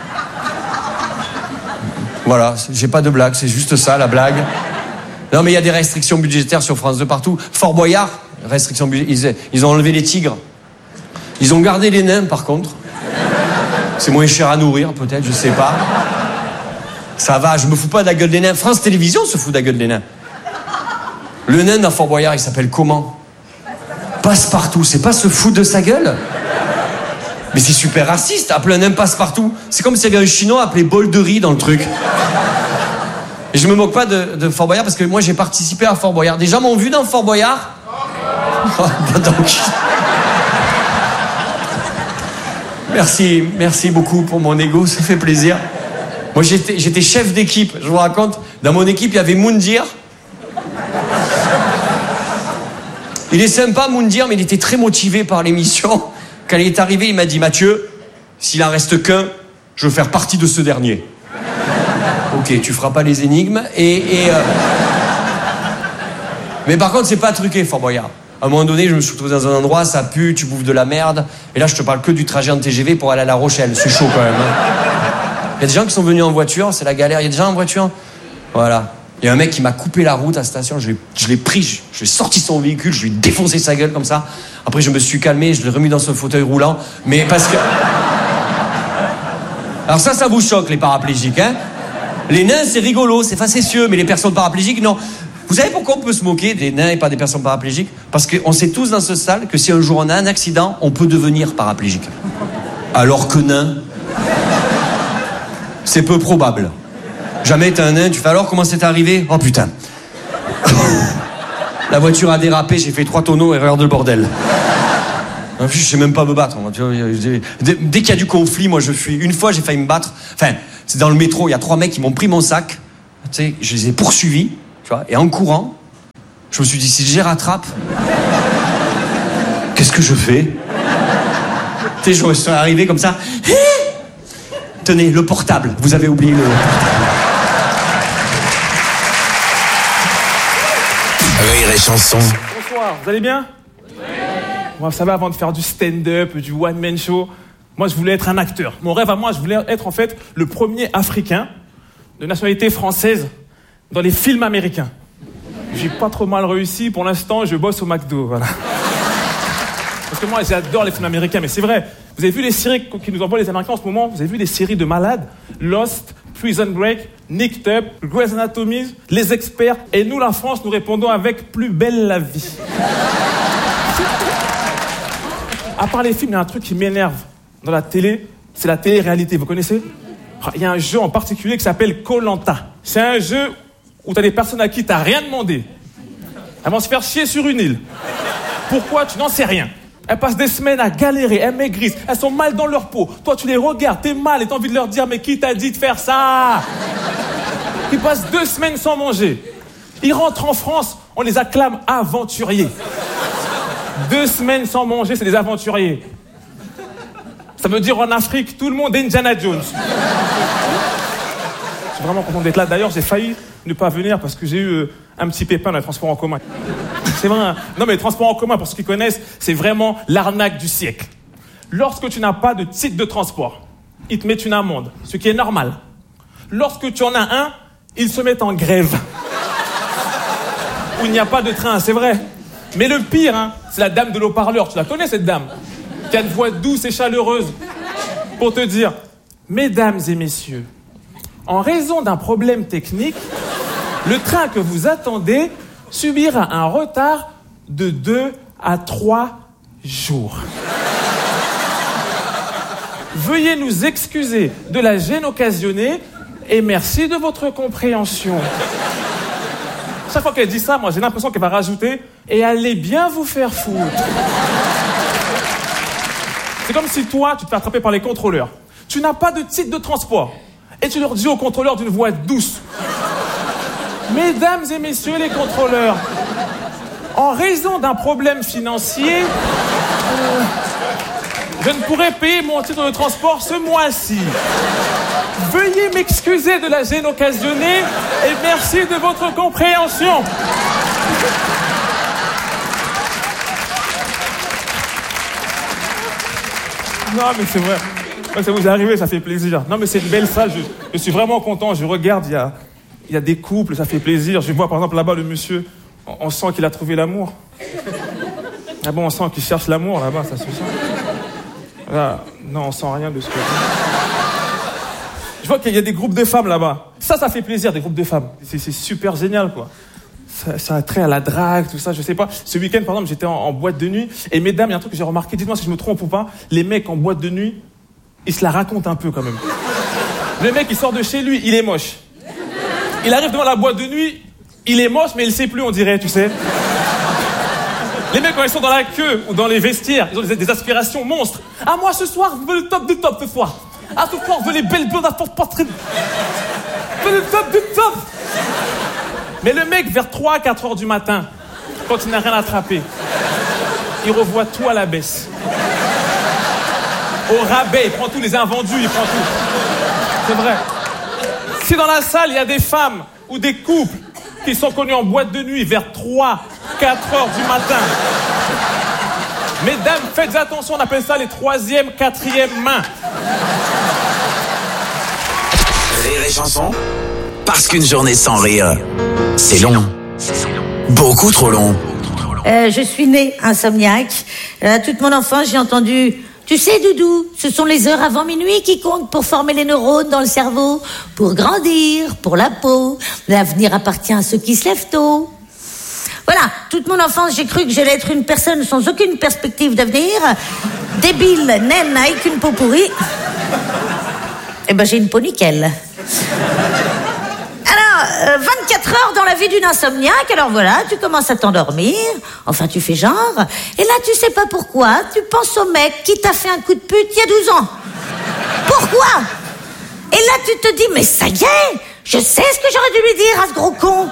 K: Voilà, j'ai pas de blague, c'est juste ça, la blague. Non, mais il y a des restrictions budgétaires sur France 2 partout. Fort Boyard, restrictions budgétaires, ils ont enlevé les tigres. Ils ont gardé les nains, par contre. C'est moins cher à nourrir, peut-être, je sais pas. Ça va, je me fous pas de la gueule des nains. France Télévisions se fout de la gueule des nains. Le nain dans Fort Boyard, il s'appelle comment? Passe-partout, c'est pas se foutre de sa gueule? Mais c'est super raciste, appeler un nain Passe-partout. C'est comme s'il y avait un chinois appelé bol de riz dans le truc. Et je me moque pas de Fort Boyard parce que moi j'ai participé à Fort Boyard. Des gens m'ont vu dans Fort Boyard? Donc... Merci beaucoup pour mon ego, ça fait plaisir. Moi, j'étais chef d'équipe, je vous raconte. Dans mon équipe, il y avait Moundir. Il est sympa, Moundir, mais il était très motivé par l'émission. Quand il est arrivé, il m'a dit, Mathieu, s'il en reste qu'un, je veux faire partie de ce dernier. Ok, tu feras pas les énigmes. Mais par contre, c'est pas truqué, Fort Boyard. À un moment donné, je me suis retrouvé dans un endroit, ça pue, tu bouffes de la merde. Et là, je te parle que du trajet en TGV pour aller à La Rochelle. C'est chaud quand même. Il y a des gens qui sont venus en voiture, c'est la galère. Il y a des gens en voiture. Voilà. Il y a un mec qui m'a coupé la route à la station. Je l'ai pris, je l'ai sorti de son véhicule, je lui ai défoncé sa gueule comme ça. Après, je me suis calmé, je l'ai remis dans son fauteuil roulant. Mais parce que... Alors ça vous choque, les paraplégiques, hein? Les nains, c'est rigolo, c'est facétieux, mais les personnes paraplégiques, non. Vous savez pourquoi on peut se moquer des nains et pas des personnes paraplégiques? Parce qu'on sait tous dans ce salle que si un jour on a un accident, on peut devenir paraplégique. Alors que nain... C'est peu probable. Jamais t'es un nain, tu fais alors comment c'est arrivé? Oh putain. La voiture a dérapé, j'ai fait 3 tonneaux et regarde le bordel. En plus, je sais même pas me battre. Dès qu'il y a du conflit, moi je fuis. Une fois, j'ai failli me battre. Enfin, c'est dans le métro, il y a 3 mecs qui m'ont pris mon sac. Tu sais, je les ai poursuivis, tu vois, et en courant, je me suis dit, si je les rattrape, qu'est-ce que je fais? Tu sais, je suis arrivé comme ça. Tenez, le portable. Vous avez oublié le portable.
B: Rire et chanson.
L: Bonsoir, vous allez bien? Moi, vous savez, avant de faire du stand-up, du one-man show, moi, je voulais être un acteur. Mon rêve à moi, je voulais être, en fait, le premier Africain de nationalité française dans les films américains. J'ai pas trop mal réussi. Pour l'instant, je bosse au McDo, voilà. Parce que moi, j'adore les films américains, mais c'est vrai. Vous avez vu les séries qui nous envoient les Américains en ce moment? Vous avez vu des séries de malades? Lost, Prison Break, Nicked Up, Grey's Anatomy, Les Experts. Et nous, la France, nous répondons avec Plus belle la vie. À part les films, il y a un truc qui m'énerve dans la télé, c'est la télé-réalité, vous connaissez? Il y a un jeu en particulier qui s'appelle Koh-Lanta. C'est un jeu où t'as des personnes à qui t'as rien demandé. Elles vont se faire chier sur une île. Pourquoi? Tu n'en sais rien. Elles passent des semaines à galérer, elles maigrissent, elles sont mal dans leur peau. Toi, tu les regardes, t'es mal et t'as envie de leur dire, mais qui t'a dit de faire ça? Ils passent 2 semaines sans manger. Ils rentrent en France, on les acclame aventuriers. 2 semaines sans manger, c'est des aventuriers. Ça veut dire en Afrique, tout le monde est Indiana Jones. Je suis vraiment content d'être là. D'ailleurs, j'ai failli ne pas venir parce que j'ai eu un petit pépin dans les transports en commun. C'est vrai. Hein. Non, mais les transports en commun, pour ceux qui connaissent, c'est vraiment l'arnaque du siècle. Lorsque tu n'as pas de titre de transport, ils te mettent une amende, ce qui est normal. Lorsque tu en as un, ils se mettent en grève. Où il n'y a pas de train, c'est vrai. Mais le pire, hein, c'est la dame de l'eau-parleur. Tu la connais, cette dame? Qui a une voix douce et chaleureuse pour te dire, mesdames et messieurs, en raison d'un problème technique, le train que vous attendez subira un retard de 2 à 3 jours. Veuillez nous excuser de la gêne occasionnée et merci de votre compréhension. Chaque fois qu'elle dit ça, moi j'ai l'impression qu'elle va rajouter « et allez bien vous faire foutre ». C'est comme si toi, tu te fais attraper par les contrôleurs. Tu n'as pas de titre de transport. Et tu leur dis aux contrôleurs d'une voix douce. Mesdames et messieurs les contrôleurs, en raison d'un problème financier, je ne pourrai payer mon titre de transport ce mois-ci. Veuillez m'excuser de la gêne occasionnée et merci de votre compréhension. Non, mais c'est vrai. Ça vous est arrivé, ça fait plaisir. Non, mais c'est une belle salle. Je suis vraiment content. Je regarde, il y a des couples, ça fait plaisir. Je vois par exemple là-bas le monsieur. On sent qu'il a trouvé l'amour. Ah bon, on sent qu'il cherche l'amour là-bas, ça se sent. Là, non, on sent rien de ce côté. Je vois qu'il y a des groupes de femmes là-bas. Ça fait plaisir, des groupes de femmes. C'est super génial, quoi. Ça a trait à la drague, tout ça, je sais pas. Ce week-end, par exemple, j'étais en boîte de nuit. Et mesdames, il y a un truc que j'ai remarqué, dites-moi si je me trompe ou pas. Les mecs en boîte de nuit, ils se la racontent un peu quand même. Le mec, il sort de chez lui, il est moche. Il arrive devant la boîte de nuit, il est moche, mais il sait plus, on dirait, tu sais. Les mecs, quand ils sont dans la queue ou dans les vestiaires, ils ont des aspirations monstres. Ah, moi, ce soir, je veux le top du top, ce soir. Ah, ce soir, je veux les belles blondes à force poitrine. Je veux le top du top. Mais le mec, vers 3-4 heures du matin, quand il n'a rien attrapé, il revoit tout à la baisse. Au rabais, il prend tous les invendus, il prend tout. C'est vrai. Si dans la salle, il y a des femmes ou des couples qui sont connus en boîte de nuit vers 3-4 heures du matin, mesdames, faites attention, on appelle ça les 3e, 4e mains.
B: Rire et chanson, parce qu'une journée sans rire, c'est long. Beaucoup trop long.
M: Je suis née insomniaque. Toute mon enfance, j'ai entendu... Tu sais, Doudou, ce sont les heures avant minuit qui comptent pour former les neurones dans le cerveau, pour grandir, pour la peau. L'avenir appartient à ceux qui se lèvent tôt. Voilà, toute mon enfance, j'ai cru que j'allais être une personne sans aucune perspective d'avenir, débile, naine, avec une peau pourrie. Eh ben, j'ai une peau nickel. Alors, 24 heures dans la vie d'une insomniaque, alors voilà, tu commences à t'endormir, enfin tu fais genre, et là tu sais pas pourquoi, tu penses au mec qui t'a fait un coup de pute il y a 12 ans. Pourquoi? Et là tu te dis, mais ça y est, je sais ce que j'aurais dû lui dire à ce gros con.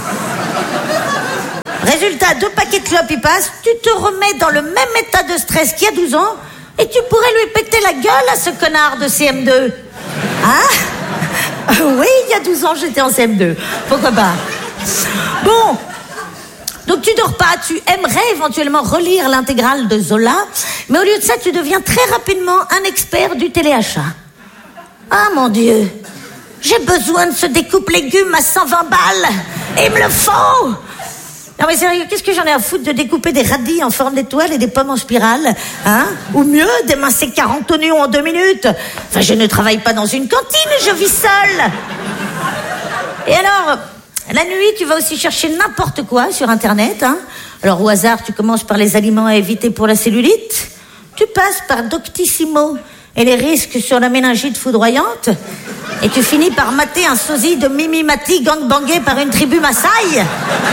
M: Résultat, 2 paquets de clopes y passent, tu te remets dans le même état de stress qu'il y a 12 ans, et tu pourrais lui péter la gueule à ce connard de CM2. Hein? Oui, il y a 12 ans, j'étais en CM2. Pourquoi pas? Bon. Donc tu dors pas, tu aimerais éventuellement relire l'intégrale de Zola, mais au lieu de ça, tu deviens très rapidement un expert du téléachat. Ah mon Dieu, j'ai besoin de ce découpe légumes à 120 balles, et il me le faut. Non mais sérieux, qu'est-ce que j'en ai à foutre de découper des radis en forme d'étoile et des pommes en spirale, hein? Ou mieux, d'émincer 40 oignons en 2 minutes. Enfin, je ne travaille pas dans une cantine, je vis seule. Et alors, la nuit, tu vas aussi chercher n'importe quoi sur Internet, hein? Alors, au hasard, tu commences par les aliments à éviter pour la cellulite. Tu passes par Doctissimo et les risques sur la méningite foudroyante. Et tu finis par mater un sosie de Mimi Mati gangbangé par une tribu Maasai.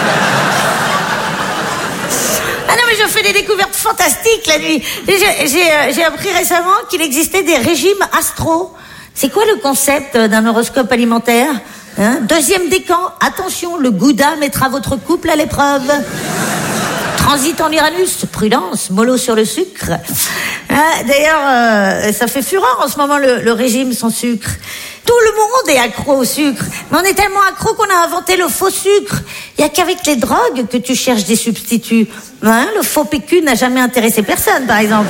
M: Ah non, mais je fais des découvertes fantastiques la nuit. J'ai appris récemment qu'il existait des régimes astro. C'est quoi le concept d'un horoscope alimentaire, hein? 2e décan, attention, le gouda mettra votre couple à l'épreuve. Transit en Uranus, prudence, mollo sur le sucre. D'ailleurs, ça fait fureur en ce moment le régime sans sucre. Tout le monde est accro au sucre. Mais on est tellement accro qu'on a inventé le faux sucre. Il n'y a qu'avec les drogues que tu cherches des substituts. Hein? Le faux PQ n'a jamais intéressé personne, par exemple.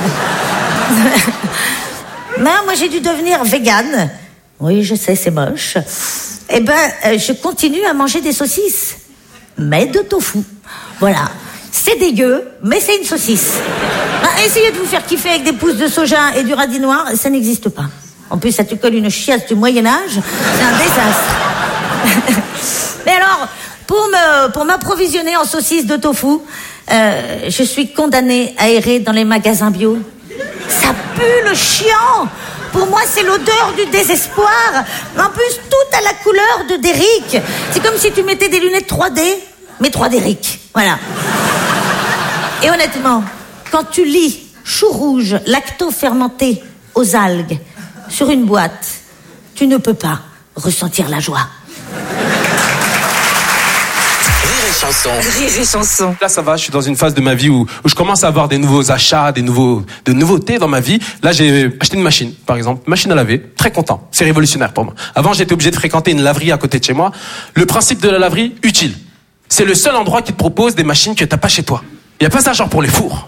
M: Non, moi j'ai dû devenir végane. Oui, je sais, c'est moche. Eh ben, je continue à manger des saucisses. Mais de tofu. Voilà. C'est dégueu, mais c'est une saucisse. Essayez de vous faire kiffer avec des pousses de soja et du radis noir, ça n'existe pas. En plus, ça te colle une chiasse du Moyen-Âge, c'est un désastre. Mais alors, pour m'approvisionner en saucisses de tofu, je suis condamnée à errer dans les magasins bio. Ça pue le chiant. Pour moi, c'est l'odeur du désespoir. En plus, tout a la couleur de Derrick. C'est comme si tu mettais des lunettes 3D, mais 3D Rick. Voilà. Et honnêtement, quand tu lis chou rouge lacto-fermenté aux algues sur une boîte, tu ne peux pas ressentir la joie.
H: Rire et chanson.
N: Là, ça va, je suis dans une phase de ma vie où je commence à avoir des nouveaux achats, de nouveautés dans ma vie. Là, j'ai acheté une machine, par exemple, machine à laver, très content. C'est révolutionnaire pour moi. Avant, j'étais obligé de fréquenter une laverie à côté de chez moi. Le principe de la laverie, utile. C'est le seul endroit qui te propose des machines que t'as pas chez toi. Y a pas ça genre pour les fours.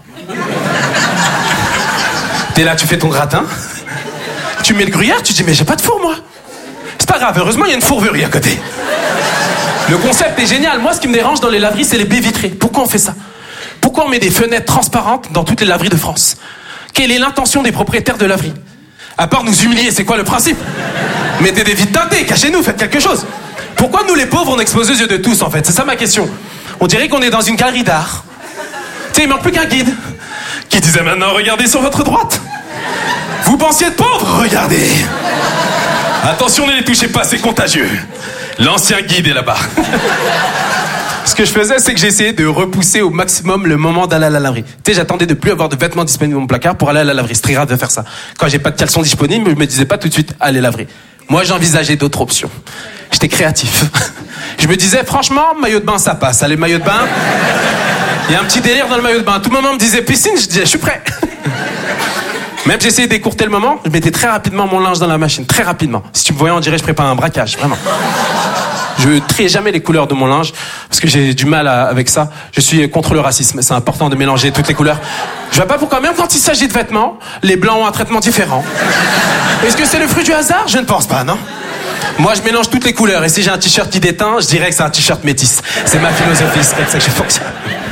N: T'es là, tu fais ton gratin, tu mets le gruyère, tu dis mais j'ai pas de four moi. C'est pas grave, heureusement il y a une fourberie à côté. Le concept est génial. Moi, ce qui me dérange dans les laveries, c'est les baies vitrées. Pourquoi on fait ça? Pourquoi on met des fenêtres transparentes dans toutes les laveries de France? Quelle est l'intention des propriétaires de laveries? À part nous humilier, c'est quoi le principe? Mettez des vitres teintées, cachez-nous, faites quelque chose. Pourquoi nous les pauvres, on expose aux yeux de tous en fait? C'est ça ma question. On dirait qu'on est dans une galerie d'art. Tu sais, il manque plus qu'un guide qui disait maintenant regardez sur votre droite. Vous pensiez être pauvre? Regardez. Attention, ne les touchez pas, c'est contagieux. L'ancien guide est là-bas. Ce que je faisais, c'est que j'essayais de repousser au maximum le moment d'aller à la laverie. Tu sais, j'attendais de plus avoir de vêtements disponibles dans mon placard pour aller à la laverie. C'est très grave de faire ça. Quand j'ai pas de caleçon disponible, je me disais pas tout de suite aller laverie. Moi, j'envisageais d'autres options. J'étais créatif. Je me disais, franchement, maillot de bain, ça passe. Allez, maillot de bain. Il y a un petit délire dans le maillot de bain. Tout le monde me disait piscine, je disais, je suis prêt. Même j'essayais d'écourter le moment, je mettais très rapidement mon linge dans la machine, très rapidement. Si tu me voyais, on dirait que je prépare un braquage, vraiment. Je trie jamais les couleurs de mon linge, parce que j'ai du mal avec ça. Je suis contre le racisme, c'est important de mélanger toutes les couleurs. Je vois pas pourquoi, même quand il s'agit de vêtements, les blancs ont un traitement différent. Est-ce que c'est le fruit du hasard? Je ne pense pas, non. Moi, je mélange toutes les couleurs, et si j'ai un t-shirt qui déteint, je dirais que c'est un t-shirt métis. C'est ma philosophie, c'est comme ça que je fonctionne.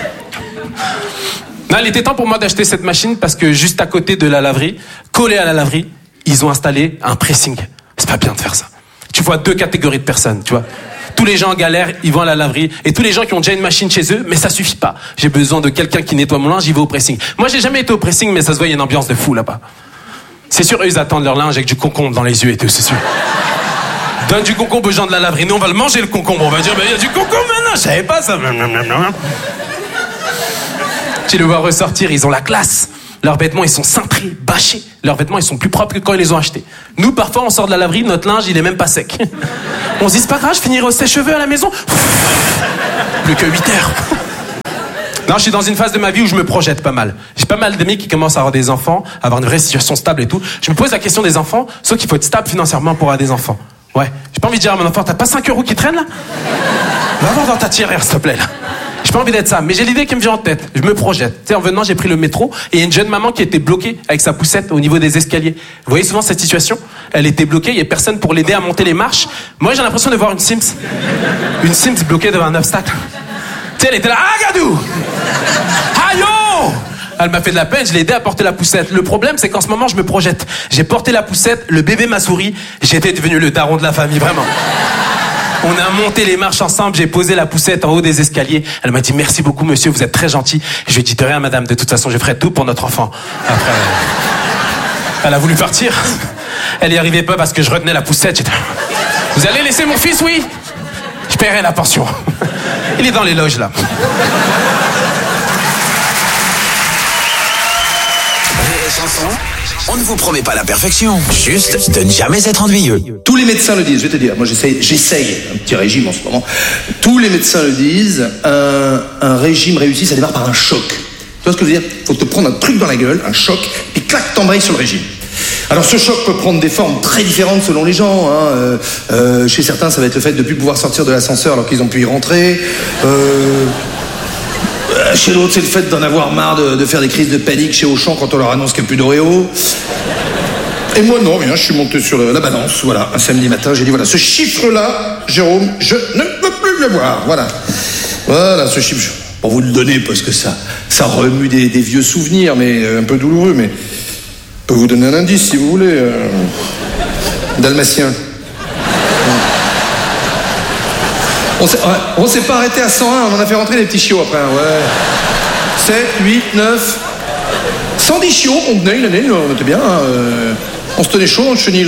N: Non, il était temps pour moi d'acheter cette machine parce que juste à côté de la laverie, collé à la laverie, ils ont installé un pressing. C'est pas bien de faire ça. Tu vois 2 catégories de personnes, tu vois. Tous les gens en galère, ils vont à la laverie. Et tous les gens qui ont déjà une machine chez eux, mais ça suffit pas. J'ai besoin de quelqu'un qui nettoie mon linge, j'y vais au pressing. Moi, j'ai jamais été au pressing, mais ça se voit, il y a une ambiance de fou là-bas. C'est sûr, eux, ils attendent leur linge avec du concombre dans les yeux et tout, c'est sûr. Donne du concombre aux gens de la laverie. Nous, on va le manger, le concombre. On va dire, il y a du concombre maintenant. Je savais pas ça. Tu les vois ressortir, ils ont la classe. Leurs vêtements, ils sont cintrés, bâchés. Leurs vêtements, ils sont plus propres que quand ils les ont achetés. Nous, parfois, on sort de la laverie, notre linge, il est même pas sec. On se dit, c'est pas grave, je finirai au sèche-cheveux à la maison. Plus que 8 heures. Non, je suis dans une phase de ma vie où je me projette pas mal. J'ai pas mal d'amis qui commencent à avoir des enfants, à avoir une vraie situation stable et tout. Je me pose la question des enfants, sauf qu'il faut être stable financièrement pour avoir des enfants. Ouais. J'ai pas envie de dire à mon enfant, t'as pas 5 € qui traînent là? Va voir dans ta tirelire, s'il te plaît, là. J'ai pas envie d'être ça, mais j'ai l'idée qui me vient en tête. Je me projette. Tu sais, en venant, j'ai pris le métro et il y a une jeune maman qui était bloquée avec sa poussette au niveau des escaliers. Vous voyez souvent cette situation? Elle était bloquée, il y a personne pour l'aider à monter les marches. Moi, j'ai l'impression de voir une Sims. Une Sims bloquée devant un obstacle. Tu sais, elle était là, ah, gadou! Ayo! Elle m'a fait de la peine, je l'ai aidé à porter la poussette. Le problème, c'est qu'en ce moment, je me projette. J'ai porté la poussette, le bébé m'a souri, j'étais devenu le daron de la famille, vraiment. On a monté les marches ensemble, j'ai posé la poussette en haut des escaliers. Elle m'a dit, merci beaucoup, monsieur, vous êtes très gentil. Je lui ai dit, de rien, madame, de toute façon, je ferai tout pour notre enfant. Après, elle a voulu partir. Elle n'y arrivait pas parce que je retenais la poussette. J'étais... Vous allez laisser mon fils, oui? Je paierai la pension. Il est dans les loges, là.
B: On ne vous promet pas la perfection, juste de ne jamais être ennuyeux.
O: Tous les médecins le disent, je vais te dire, moi j'essaye un petit régime en ce moment. Tous les médecins le disent, un régime réussi, ça démarre par un choc. Tu vois ce que je veux dire? Faut te prendre un truc dans la gueule, un choc, puis clac, t'embrayes sur le régime. Alors ce choc peut prendre des formes très différentes selon les gens. Chez certains, ça va être le fait de ne plus pouvoir sortir de l'ascenseur alors qu'ils ont pu y rentrer. Chez l'autre, c'est le fait d'en avoir marre de faire des crises de panique chez Auchan quand on leur annonce qu'il n'y a plus d'Oreo. Et moi, non, rien, je suis monté sur la balance, voilà, un samedi matin, j'ai dit, voilà, ce chiffre-là, Jérôme, je ne peux plus le voir, voilà. Voilà, ce chiffre, pour vous le donner, parce que ça remue des vieux souvenirs, mais un peu douloureux, mais je peux vous donner un indice, si vous voulez. Dalmatien. On s'est pas arrêté à 101, on en a fait rentrer des petits chiots après, ouais. 7, 8, 9... 110 chiots qu'on tenait une année, on était bien. On se tenait chaud dans le chenil.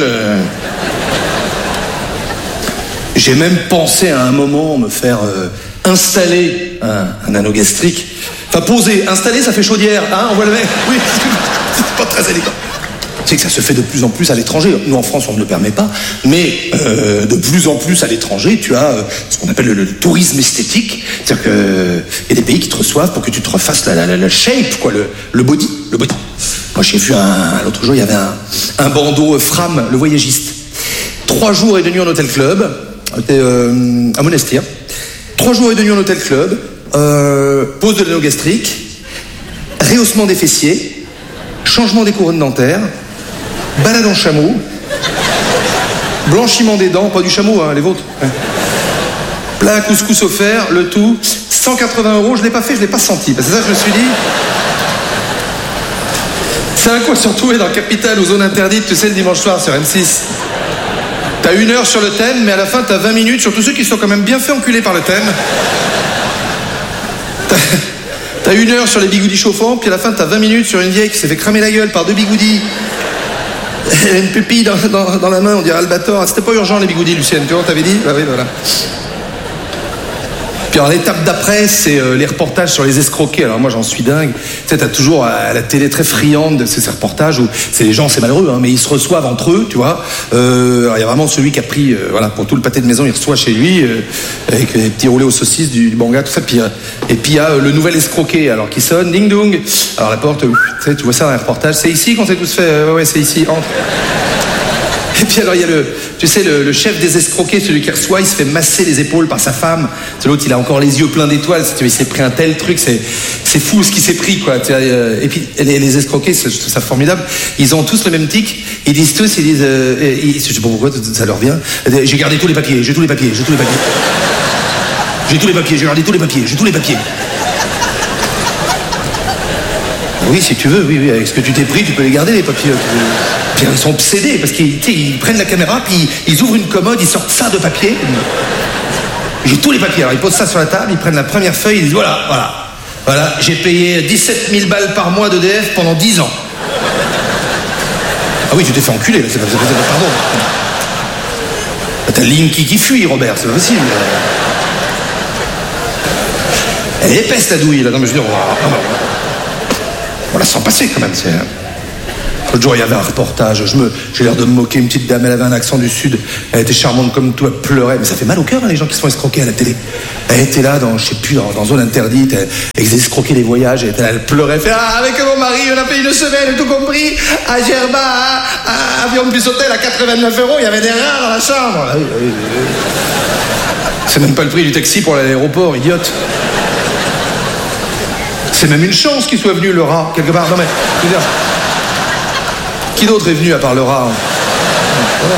O: J'ai même pensé à un moment me faire installer un anneau gastrique. Enfin, poser, installer, ça fait chaudière, hein, on voit le mec. Oui, c'est pas très élégant. Tu sais que ça se fait de plus en plus à l'étranger. Nous, en France, on ne le permet pas. Mais de plus en plus à l'étranger, tu as ce qu'on appelle le tourisme esthétique. C'est-à-dire qu'il y a des pays qui te reçoivent pour que tu te refasses la shape, quoi, le body. Moi, j'ai vu l'autre jour, il y avait un bandeau Fram, le voyagiste. 3 jours et 2 nuits en hôtel club, à Monastir. 3 jours et 2 nuits en hôtel club, pose de l'anneau gastrique, rehaussement des fessiers, changement des couronnes dentaires, balade en chameau, blanchiment des dents, pas du chameau, hein, les vôtres. Plat couscous offert, le tout, 180 €, je l'ai pas fait, je l'ai pas senti. Parce que ça, je me suis dit... C'est un coup surtout dans Capital ou Zone Interdite, tu sais, le dimanche soir sur M6. T'as 1 heure sur le thème, mais à la fin, t'as 20 minutes sur tous ceux qui sont quand même bien fait enculer par le thème. T'as 1 heure sur les bigoudis chauffants, puis à la fin, t'as 20 minutes sur une vieille qui s'est fait cramer la gueule par 2 bigoudis. Elle a une pupille dans la main, on dirait Albator. C'était pas urgent, les bigoudis, Lucienne, tu vois, on t'avait dit? Bah oui, voilà. Puis alors l'étape d'après, c'est les reportages sur les escroqués. Alors moi, j'en suis dingue. Tu sais, t'as toujours à la télé très friande de ces reportages où c'est les gens, c'est malheureux, hein, mais ils se reçoivent entre eux, tu vois. Alors il y a vraiment celui qui a pris, voilà, pour tout le pâté de maison, il reçoit chez lui avec des petits roulés aux saucisses, du banga, tout ça. Puis, et puis il y a le nouvel escroqué, alors qui sonne, ding dong. Alors la porte, tu vois ça dans les reportages. C'est ici qu'on s'est tous fait. Ouais, c'est ici. Entre. Et puis alors il y a le chef des escroqués, celui qui reçoit, il se fait masser les épaules par sa femme. C'est l'autre, il a encore les yeux pleins d'étoiles. Il s'est pris un tel truc, c'est fou ce qui s'est pris, quoi. Et puis les escroqués, c'est ça formidable. Ils ont tous le même tic. Ils disent, je sais pas pourquoi ça leur vient. J'ai gardé tous les papiers, j'ai tous les papiers. J'ai gardé tous les papiers. Oui, si tu veux, oui, avec ce que tu t'es pris, tu peux les garder, les papiers. Puis ils sont obsédés, parce qu'ils prennent la caméra, puis ils ouvrent une commode, ils sortent ça de papier. J'ai tous les papiers, alors ils posent ça sur la table, ils prennent la première feuille, ils disent voilà, j'ai payé 17 000 balles par mois d'EDF pendant 10 ans. Ah oui, tu t'es fait enculer, là, pardon. T'as Linky qui fuit, Robert, c'est possible. Elle est épaisse, ta douille, là. Non, mais je veux dire, on la sent passer, quand même, c'est... L'autre jour, il y avait un reportage, j'ai l'air de me moquer, une petite dame, elle avait un accent du Sud, elle était charmante comme tout, elle pleurait, mais ça fait mal au cœur, hein, les gens qui se font escroquer à la télé. Elle était là, dans, je sais plus, dans zone interdite, elle faisait escroquer les voyages, elle était là, elle pleurait, elle fait « Ah, avec mon mari, on a payé une semaine, tout compris, à Gerba, à avion plus hôtel, à 89 €, il y avait des rats dans la chambre. » C'est même pas le prix du taxi pour aller à l'aéroport, idiote. C'est même une chance qu'il soit venu, le rat, quelque part. Non mais, je veux dire... Qui d'autre est venu à part le rat? Voilà.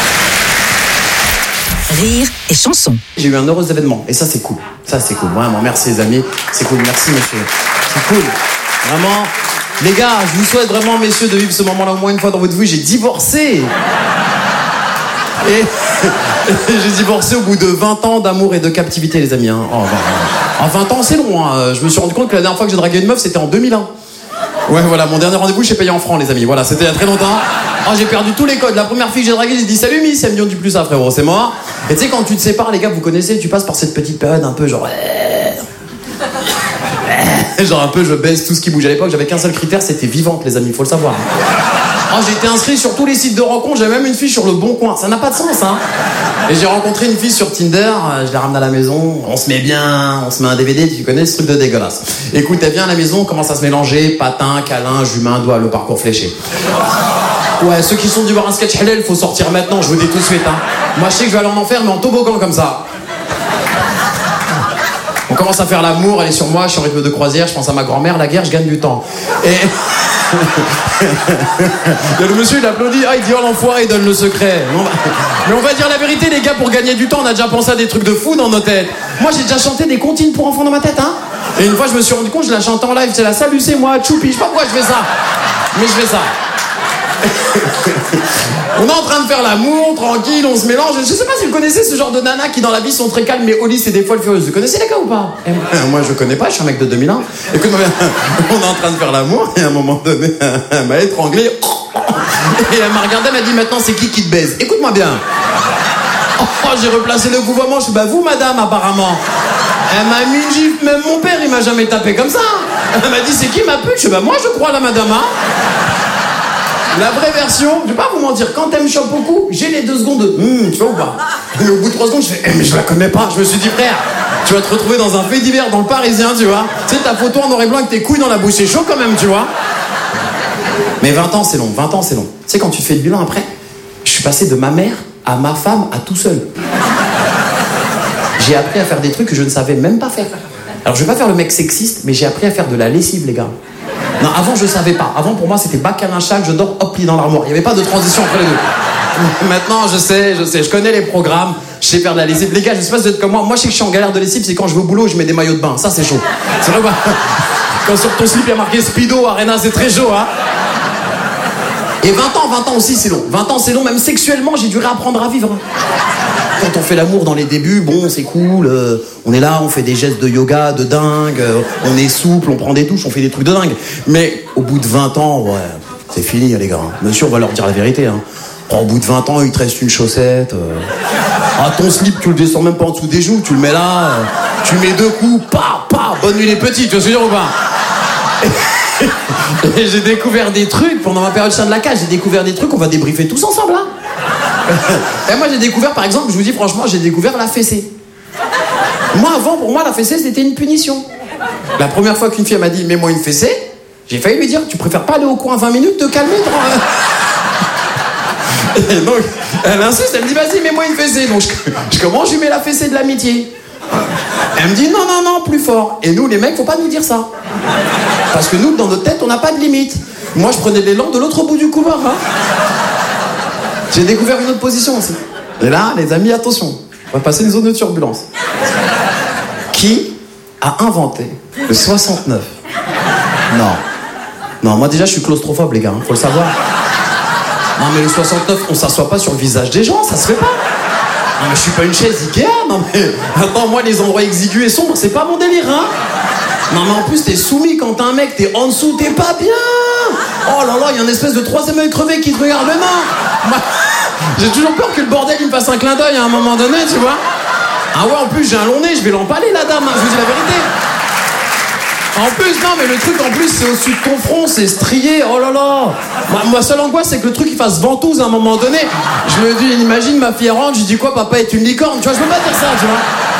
H: Rire et chanson.
P: J'ai eu un heureux événement et ça c'est cool. Ça c'est cool, vraiment. Merci les amis. C'est cool, merci monsieur. C'est cool. Vraiment. Les gars, je vous souhaite vraiment, messieurs, de vivre ce moment-là au moins une fois dans votre vie. J'ai divorcé. Et j'ai divorcé au bout de 20 ans d'amour et de captivité, les amis. Hein. En 20 ans, c'est long. Hein. Je me suis rendu compte que la dernière fois que j'ai dragué une meuf, c'était en 2001. Ouais, voilà, mon dernier rendez-vous, j'ai payé en francs, les amis. Voilà, c'était il y a très longtemps. Oh, j'ai perdu tous les codes. La première fille que j'ai draguée, j'ai dit salut Miss, elle me dit plus ça, frérot, c'est mort. Et tu sais, quand tu te sépares, les gars, vous connaissez, tu passes par cette petite période un peu genre. Genre un peu, je baisse tout ce qui bouge. À l'époque, j'avais qu'un seul critère, c'était vivante, les amis, faut le savoir. Oh, j'ai été inscrit sur tous les sites de rencontres, j'avais même une fille sur le Bon Coin. Ça n'a pas de sens, hein. Et j'ai rencontré une fille sur Tinder, je la ramène à la maison, on se met bien, on se met un DVD, tu connais ce truc de dégueulasse. Écoute, elle vient à la maison, on commence à se mélanger, patin, câlin, jumin, doigt, le parcours fléché. Ouais, ceux qui sont dû voir un sketch halal, faut sortir maintenant, je vous dis tout de suite, hein. Moi, je sais que je vais aller en enfer, mais en toboggan comme ça. On commence à faire l'amour, elle est sur moi, je suis en rythme de croisière, je pense à ma grand-mère, la guerre, je gagne du temps. Et... le monsieur il applaudit, ah il dit oh l'enfoiré, il donne le secret. Mais on va dire la vérité les gars, pour gagner du temps on a déjà pensé à des trucs de fou dans nos têtes. Moi j'ai déjà chanté des comptines pour enfants dans ma tête hein. Et une fois je me suis rendu compte, je la chante en live, c'est la salut c'est moi, choupi, je sais pas pourquoi je fais ça. Mais je fais ça. On est en train de faire l'amour, tranquille, on se mélange. Je sais pas si vous connaissez ce genre de nanas qui dans la vie sont très calmes mais au lit c'est des folles furieuses. Vous connaissez les gars ou pas? Moi je connais pas, je suis un mec de 2001. Écoute-moi bien, on est en train de faire l'amour et à un moment donné, elle m'a étranglé. Et elle m'a regardé, elle m'a dit maintenant c'est qui te baise? Écoute-moi bien. Oh, j'ai replacé le gouvernement, je suis bah vous madame apparemment. Elle m'a mis une gifle, même mon père il m'a jamais tapé comme ça. Elle m'a dit c'est qui ma pute? Je suis bah moi je crois la madame hein. La vraie version, je vais pas vous mentir, quand elle me chope beaucoup, j'ai les 2 secondes de tu vois ou pas? Mais au bout de 3 secondes, je fais mais je la connais pas. Je me suis dit frère, tu vas te retrouver dans un fait divers dans le Parisien, tu vois. Tu sais ta photo en noir et blanc avec tes couilles dans la bouche, c'est chaud quand même, tu vois. Mais 20 ans c'est long, 20 ans c'est long. Tu sais quand tu fais le bilan après, je suis passé de ma mère à ma femme à tout seul. J'ai appris à faire des trucs que je ne savais même pas faire. Alors je vais pas faire le mec sexiste, mais j'ai appris à faire de la lessive les gars. Non, avant je savais pas. Avant pour moi c'était bac à linchage, je dors hop lit dans l'armoire. Il y avait pas de transition entre les deux. Maintenant je sais, je connais les programmes, je sais faire de la lessive. Les gars, je sais pas si vous êtes comme moi. Moi je sais que je suis en galère de lessive, c'est quand je vais au boulot, je mets des maillots de bain. Ça c'est chaud. C'est vrai pas. Quand sur ton slip il y a marqué Speedo, Arena, c'est très chaud hein. Et 20 ans aussi c'est long. 20 ans c'est long, même sexuellement j'ai dû réapprendre à vivre. Quand on fait l'amour dans les débuts, bon c'est cool, on est là, on fait des gestes de yoga de dingue, on est souple, on prend des douches, on fait des trucs de dingue. Mais au bout de 20 ans, ouais, c'est fini les gars. Monsieur, on va leur dire la vérité. Hein. Au bout de 20 ans, il te reste une chaussette. Ah, ton slip, tu le descends même pas en dessous des joues, tu le mets là, tu mets 2 coups, bonne nuit les petits, tu vois ce que je veux dire ou pas? Et j'ai découvert des trucs, pendant ma période chien de la cage, j'ai découvert des trucs, on va débriefer tous ensemble là. Et moi j'ai découvert par exemple, je vous dis franchement, j'ai découvert la fessée. Moi avant, pour moi la fessée c'était une punition. La première fois qu'une fille m'a dit mets-moi une fessée, j'ai failli lui dire tu préfères pas aller au coin 20 minutes, te calmer Et donc elle insiste, elle me dit vas-y mets-moi une fessée. Donc je commence, je lui mets la fessée de l'amitié. Elle me dit non, plus fort. Et nous les mecs, faut pas nous dire ça. Parce que nous dans notre tête on n'a pas de limite. Moi je prenais l'élan de l'autre bout du couloir hein. J'ai découvert une autre position aussi. Et là, les amis, attention. On va passer une zone de turbulence. Qui a inventé le 69? Non, moi déjà, je suis claustrophobe, les gars. Faut le savoir. Non, mais le 69, on s'assoit pas sur le visage des gens, ça se fait pas. Non, mais je suis pas une chaise Ikea. Non, mais attends, moi, les endroits exigus et sombres, c'est pas mon délire, hein. Non, mais en plus, t'es soumis quand t'es un mec, t'es en dessous, t'es pas bien. Oh là là, il y a une espèce de 3e œil crevé qui te regarde. Mais non. J'ai toujours peur que le bordel il me fasse un clin d'œil à un moment donné, tu vois. Ah ouais, en plus j'ai un long nez, je vais l'empaler la dame, hein, je vous dis la vérité. En plus, non, mais le truc en plus c'est au-dessus de ton front, c'est strié, oh là là. Ma seule angoisse c'est que le truc il fasse ventouse à un moment donné. Je me dis, imagine ma fille rentre, je dis quoi, papa est une licorne, tu vois, je peux pas dire ça, tu vois.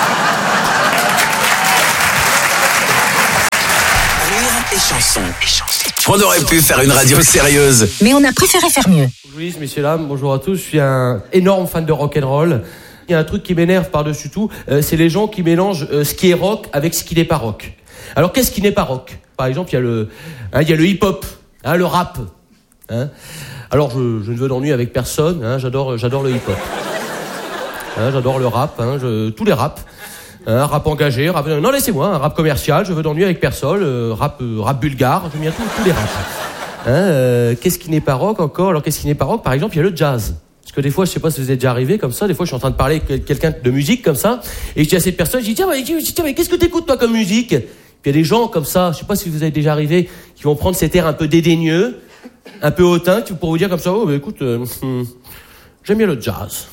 B: Et chansons. On aurait pu faire une radio sérieuse.
H: Mais on a préféré faire mieux.
Q: Louise, messieurs, dames, bonjour à tous. Je suis un énorme fan de rock'n'roll. Il y a un truc qui m'énerve par-dessus tout, c'est les gens qui mélangent ce qui est rock avec ce qui n'est pas rock. Alors, qu'est-ce qui n'est pas rock ? Par exemple, il y a le hip-hop, le rap. Hein. Alors, je ne veux d'ennui avec personne. Hein, j'adore le hip-hop. Hein, j'adore le rap. Tous les raps. Un rap engagé, non laissez-moi, un rap commercial, je veux d'ennui avec personne, rap bulgare, j'aime bien tous les raps. Qu'est-ce qui n'est pas rock encore ? Alors qu'est-ce qui n'est pas rock ? Par exemple, il y a le jazz. Parce que des fois, je sais pas si vous êtes déjà arrivé comme ça, des fois je suis en train de parler avec quelqu'un de musique comme ça, et je dis à cette personne, je dis tiens mais qu'est-ce que t'écoutes toi comme musique ? Puis il y a des gens comme ça, je sais pas si vous êtes déjà arrivé, qui vont prendre cet air un peu dédaigneux, un peu hautain, pour vous dire comme ça, oh bah écoute, j'aime bien le jazz.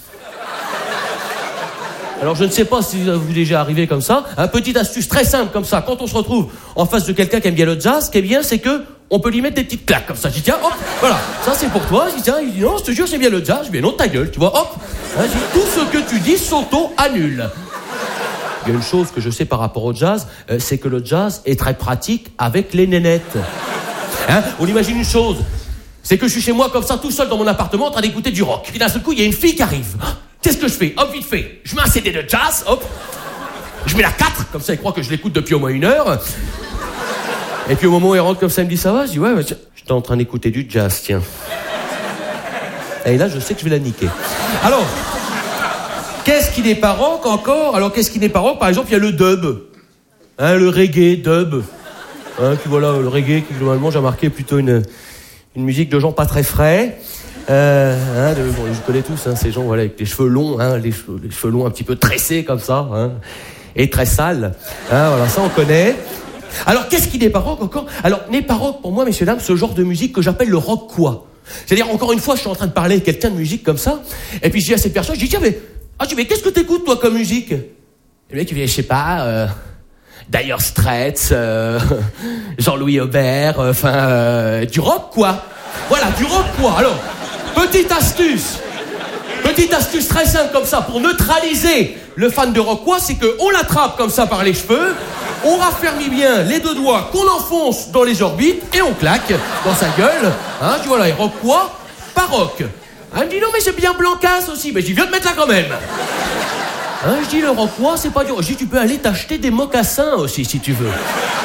Q: Alors je ne sais pas si vous est déjà arrivé comme ça. Un petite astuce très simple comme ça. Quand on se retrouve en face de quelqu'un qui aime bien le jazz, ce qui est bien, c'est que on peut lui mettre des petites claques comme ça. Je dis tiens, hop, voilà, ça c'est pour toi. Je dis tiens, il dit non, je te jure, j'aime bien le jazz. Je dis bien non, ta gueule, tu vois, hop. Hein, je dis, tout ce que tu dis s'auto-annule. Il y a une chose que je sais par rapport au jazz, c'est que le jazz est très pratique avec les nénettes. Hein, on imagine une chose, c'est que je suis chez moi comme ça, tout seul dans mon appartement, en train d'écouter du rock. Et d'un seul coup, il y a une fille qui arrive. Qu'est-ce que je fais ? Hop, vite fait. Je mets un CD de jazz, hop. Je mets la 4, comme ça, il croit que je l'écoute depuis au moins 1 heure. Et puis au moment où elle rentre comme ça, elle me dit ça va ? Je dis ouais, j'étais en train d'écouter du jazz, tiens. Et là, je sais que je vais la niquer. Alors, qu'est-ce qui n'est pas rock encore ? Alors, qu'est-ce qui n'est pas rock ? Par exemple, il y a le dub. Hein, le reggae, dub. Hein, puis voilà, le reggae, qui globalement, j'ai remarqué, plutôt une musique de gens pas très frais. Je connais tous ces gens voilà, avec les cheveux longs, les cheveux longs un petit peu tressés comme ça, et très sales. Voilà, ça on connaît. Alors qu'est-ce qui n'est pas rock encore ? Alors n'est pas rock pour moi, messieurs dames, ce genre de musique que j'appelle le rock quoi. C'est-à-dire encore une fois, je suis en train de parler avec quelqu'un de musique comme ça, et puis je dis à cette personne, je dis tiens mais qu'est-ce que t'écoutes toi comme musique ? Et le mec il dit je sais pas. Dire Straits, Jean-Louis Aubert, du rock quoi. Voilà, du rock quoi. Alors. Petite astuce très simple comme ça pour neutraliser le fan de rock quoi, c'est qu'on l'attrape comme ça par les cheveux, on raffermit bien les 2 doigts qu'on enfonce dans les orbites et on claque dans sa gueule. Je dis voilà, et rock quoi ? Pas rock. Elle me dit non mais c'est bien Blancas aussi, mais je dis viens te mettre là quand même. Je dis le rock quoi, c'est pas dur. Je dis tu peux aller t'acheter des mocassins aussi si tu veux.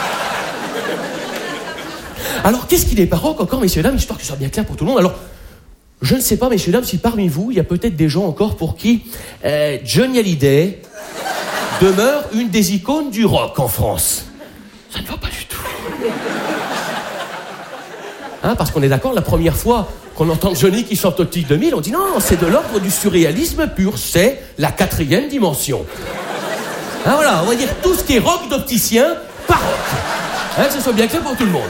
Q: Alors qu'est-ce qui n'est pas rock encore, messieurs dames, histoire que ce soit bien clair pour tout le monde. Alors je ne sais pas, messieurs dames, si parmi vous, il y a peut-être des gens encore pour qui Johnny Hallyday demeure une des icônes du rock en France. Ça ne va pas du tout. Parce qu'on est d'accord, la première fois qu'on entend Johnny qui chante Optique 2000, on dit non, c'est de l'ordre du surréalisme pur, c'est la 4e dimension. Voilà, on va dire tout ce qui est rock d'opticien, pas rock. Que ce soit bien clair pour tout le monde.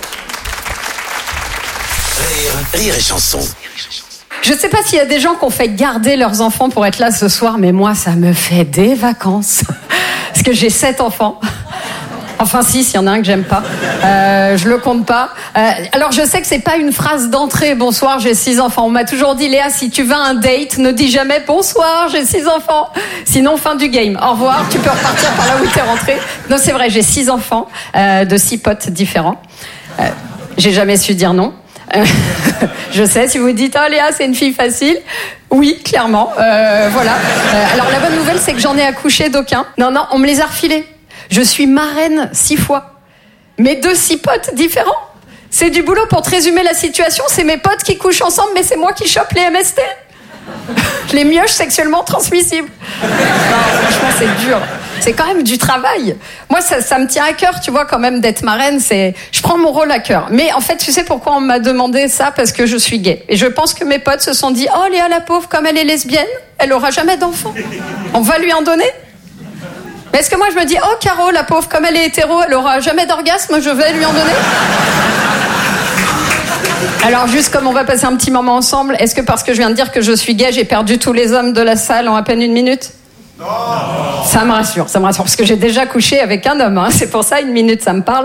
B: Rire et chanson.
R: Je sais pas s'il y a des gens qui ont fait garder leurs enfants pour être là ce soir, mais moi, ça me fait des vacances. Parce que j'ai 7 enfants. Enfin, 6, il y en a un que j'aime pas. Je le compte pas. Alors, je sais que c'est pas une phrase d'entrée. Bonsoir, j'ai 6 enfants. On m'a toujours dit, Léa, si tu vas à un date, ne dis jamais bonsoir, j'ai 6 enfants. Sinon, fin du game. Au revoir, tu peux repartir par là où t'es rentré. Non, c'est vrai, j'ai 6 enfants, de 6 potes différents. J'ai jamais su dire non. Je sais, si vous dites « Ah, Léa, c'est une fille facile », oui, clairement, voilà. Alors, la bonne nouvelle, c'est que j'en ai accouché d'aucun. Non, on me les a refilés. Je suis marraine 6 fois. Mais de 6 potes différents. C'est du boulot. Pour te résumer la situation, c'est mes potes qui couchent ensemble, mais c'est moi qui chope les MST. Les mioches sexuellement transmissibles. Non, franchement, c'est dur. C'est quand même du travail. Moi, ça me tient à cœur, tu vois, quand même, d'être marraine. Je prends mon rôle à cœur. Mais en fait, tu sais pourquoi on m'a demandé ça ? Parce que je suis gay. Et je pense que mes potes se sont dit « Oh, Léa, la pauvre, comme elle est lesbienne, elle aura jamais d'enfant. On va lui en donner ?» Mais est-ce que moi, je me dis « Oh, Caro, la pauvre, comme elle est hétéro, elle aura jamais d'orgasme, je vais lui en donner ?» Alors, juste comme on va passer un petit moment ensemble, est-ce que parce que je viens de dire que je suis gay, j'ai perdu tous les hommes de la salle en à peine 1 minute? Non. Ça me rassure, parce que j'ai déjà couché avec un homme, hein. C'est pour ça, 1 minute, ça me parle.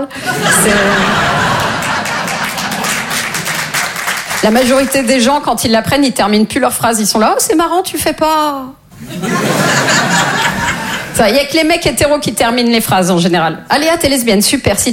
R: La majorité des gens, quand ils l'apprennent, ils terminent plus leur phrase. Ils sont là, oh, c'est marrant, tu fais pas. Il y a que les mecs hétéros qui terminent les phrases en général. Aléa, t'es lesbienne, super. Si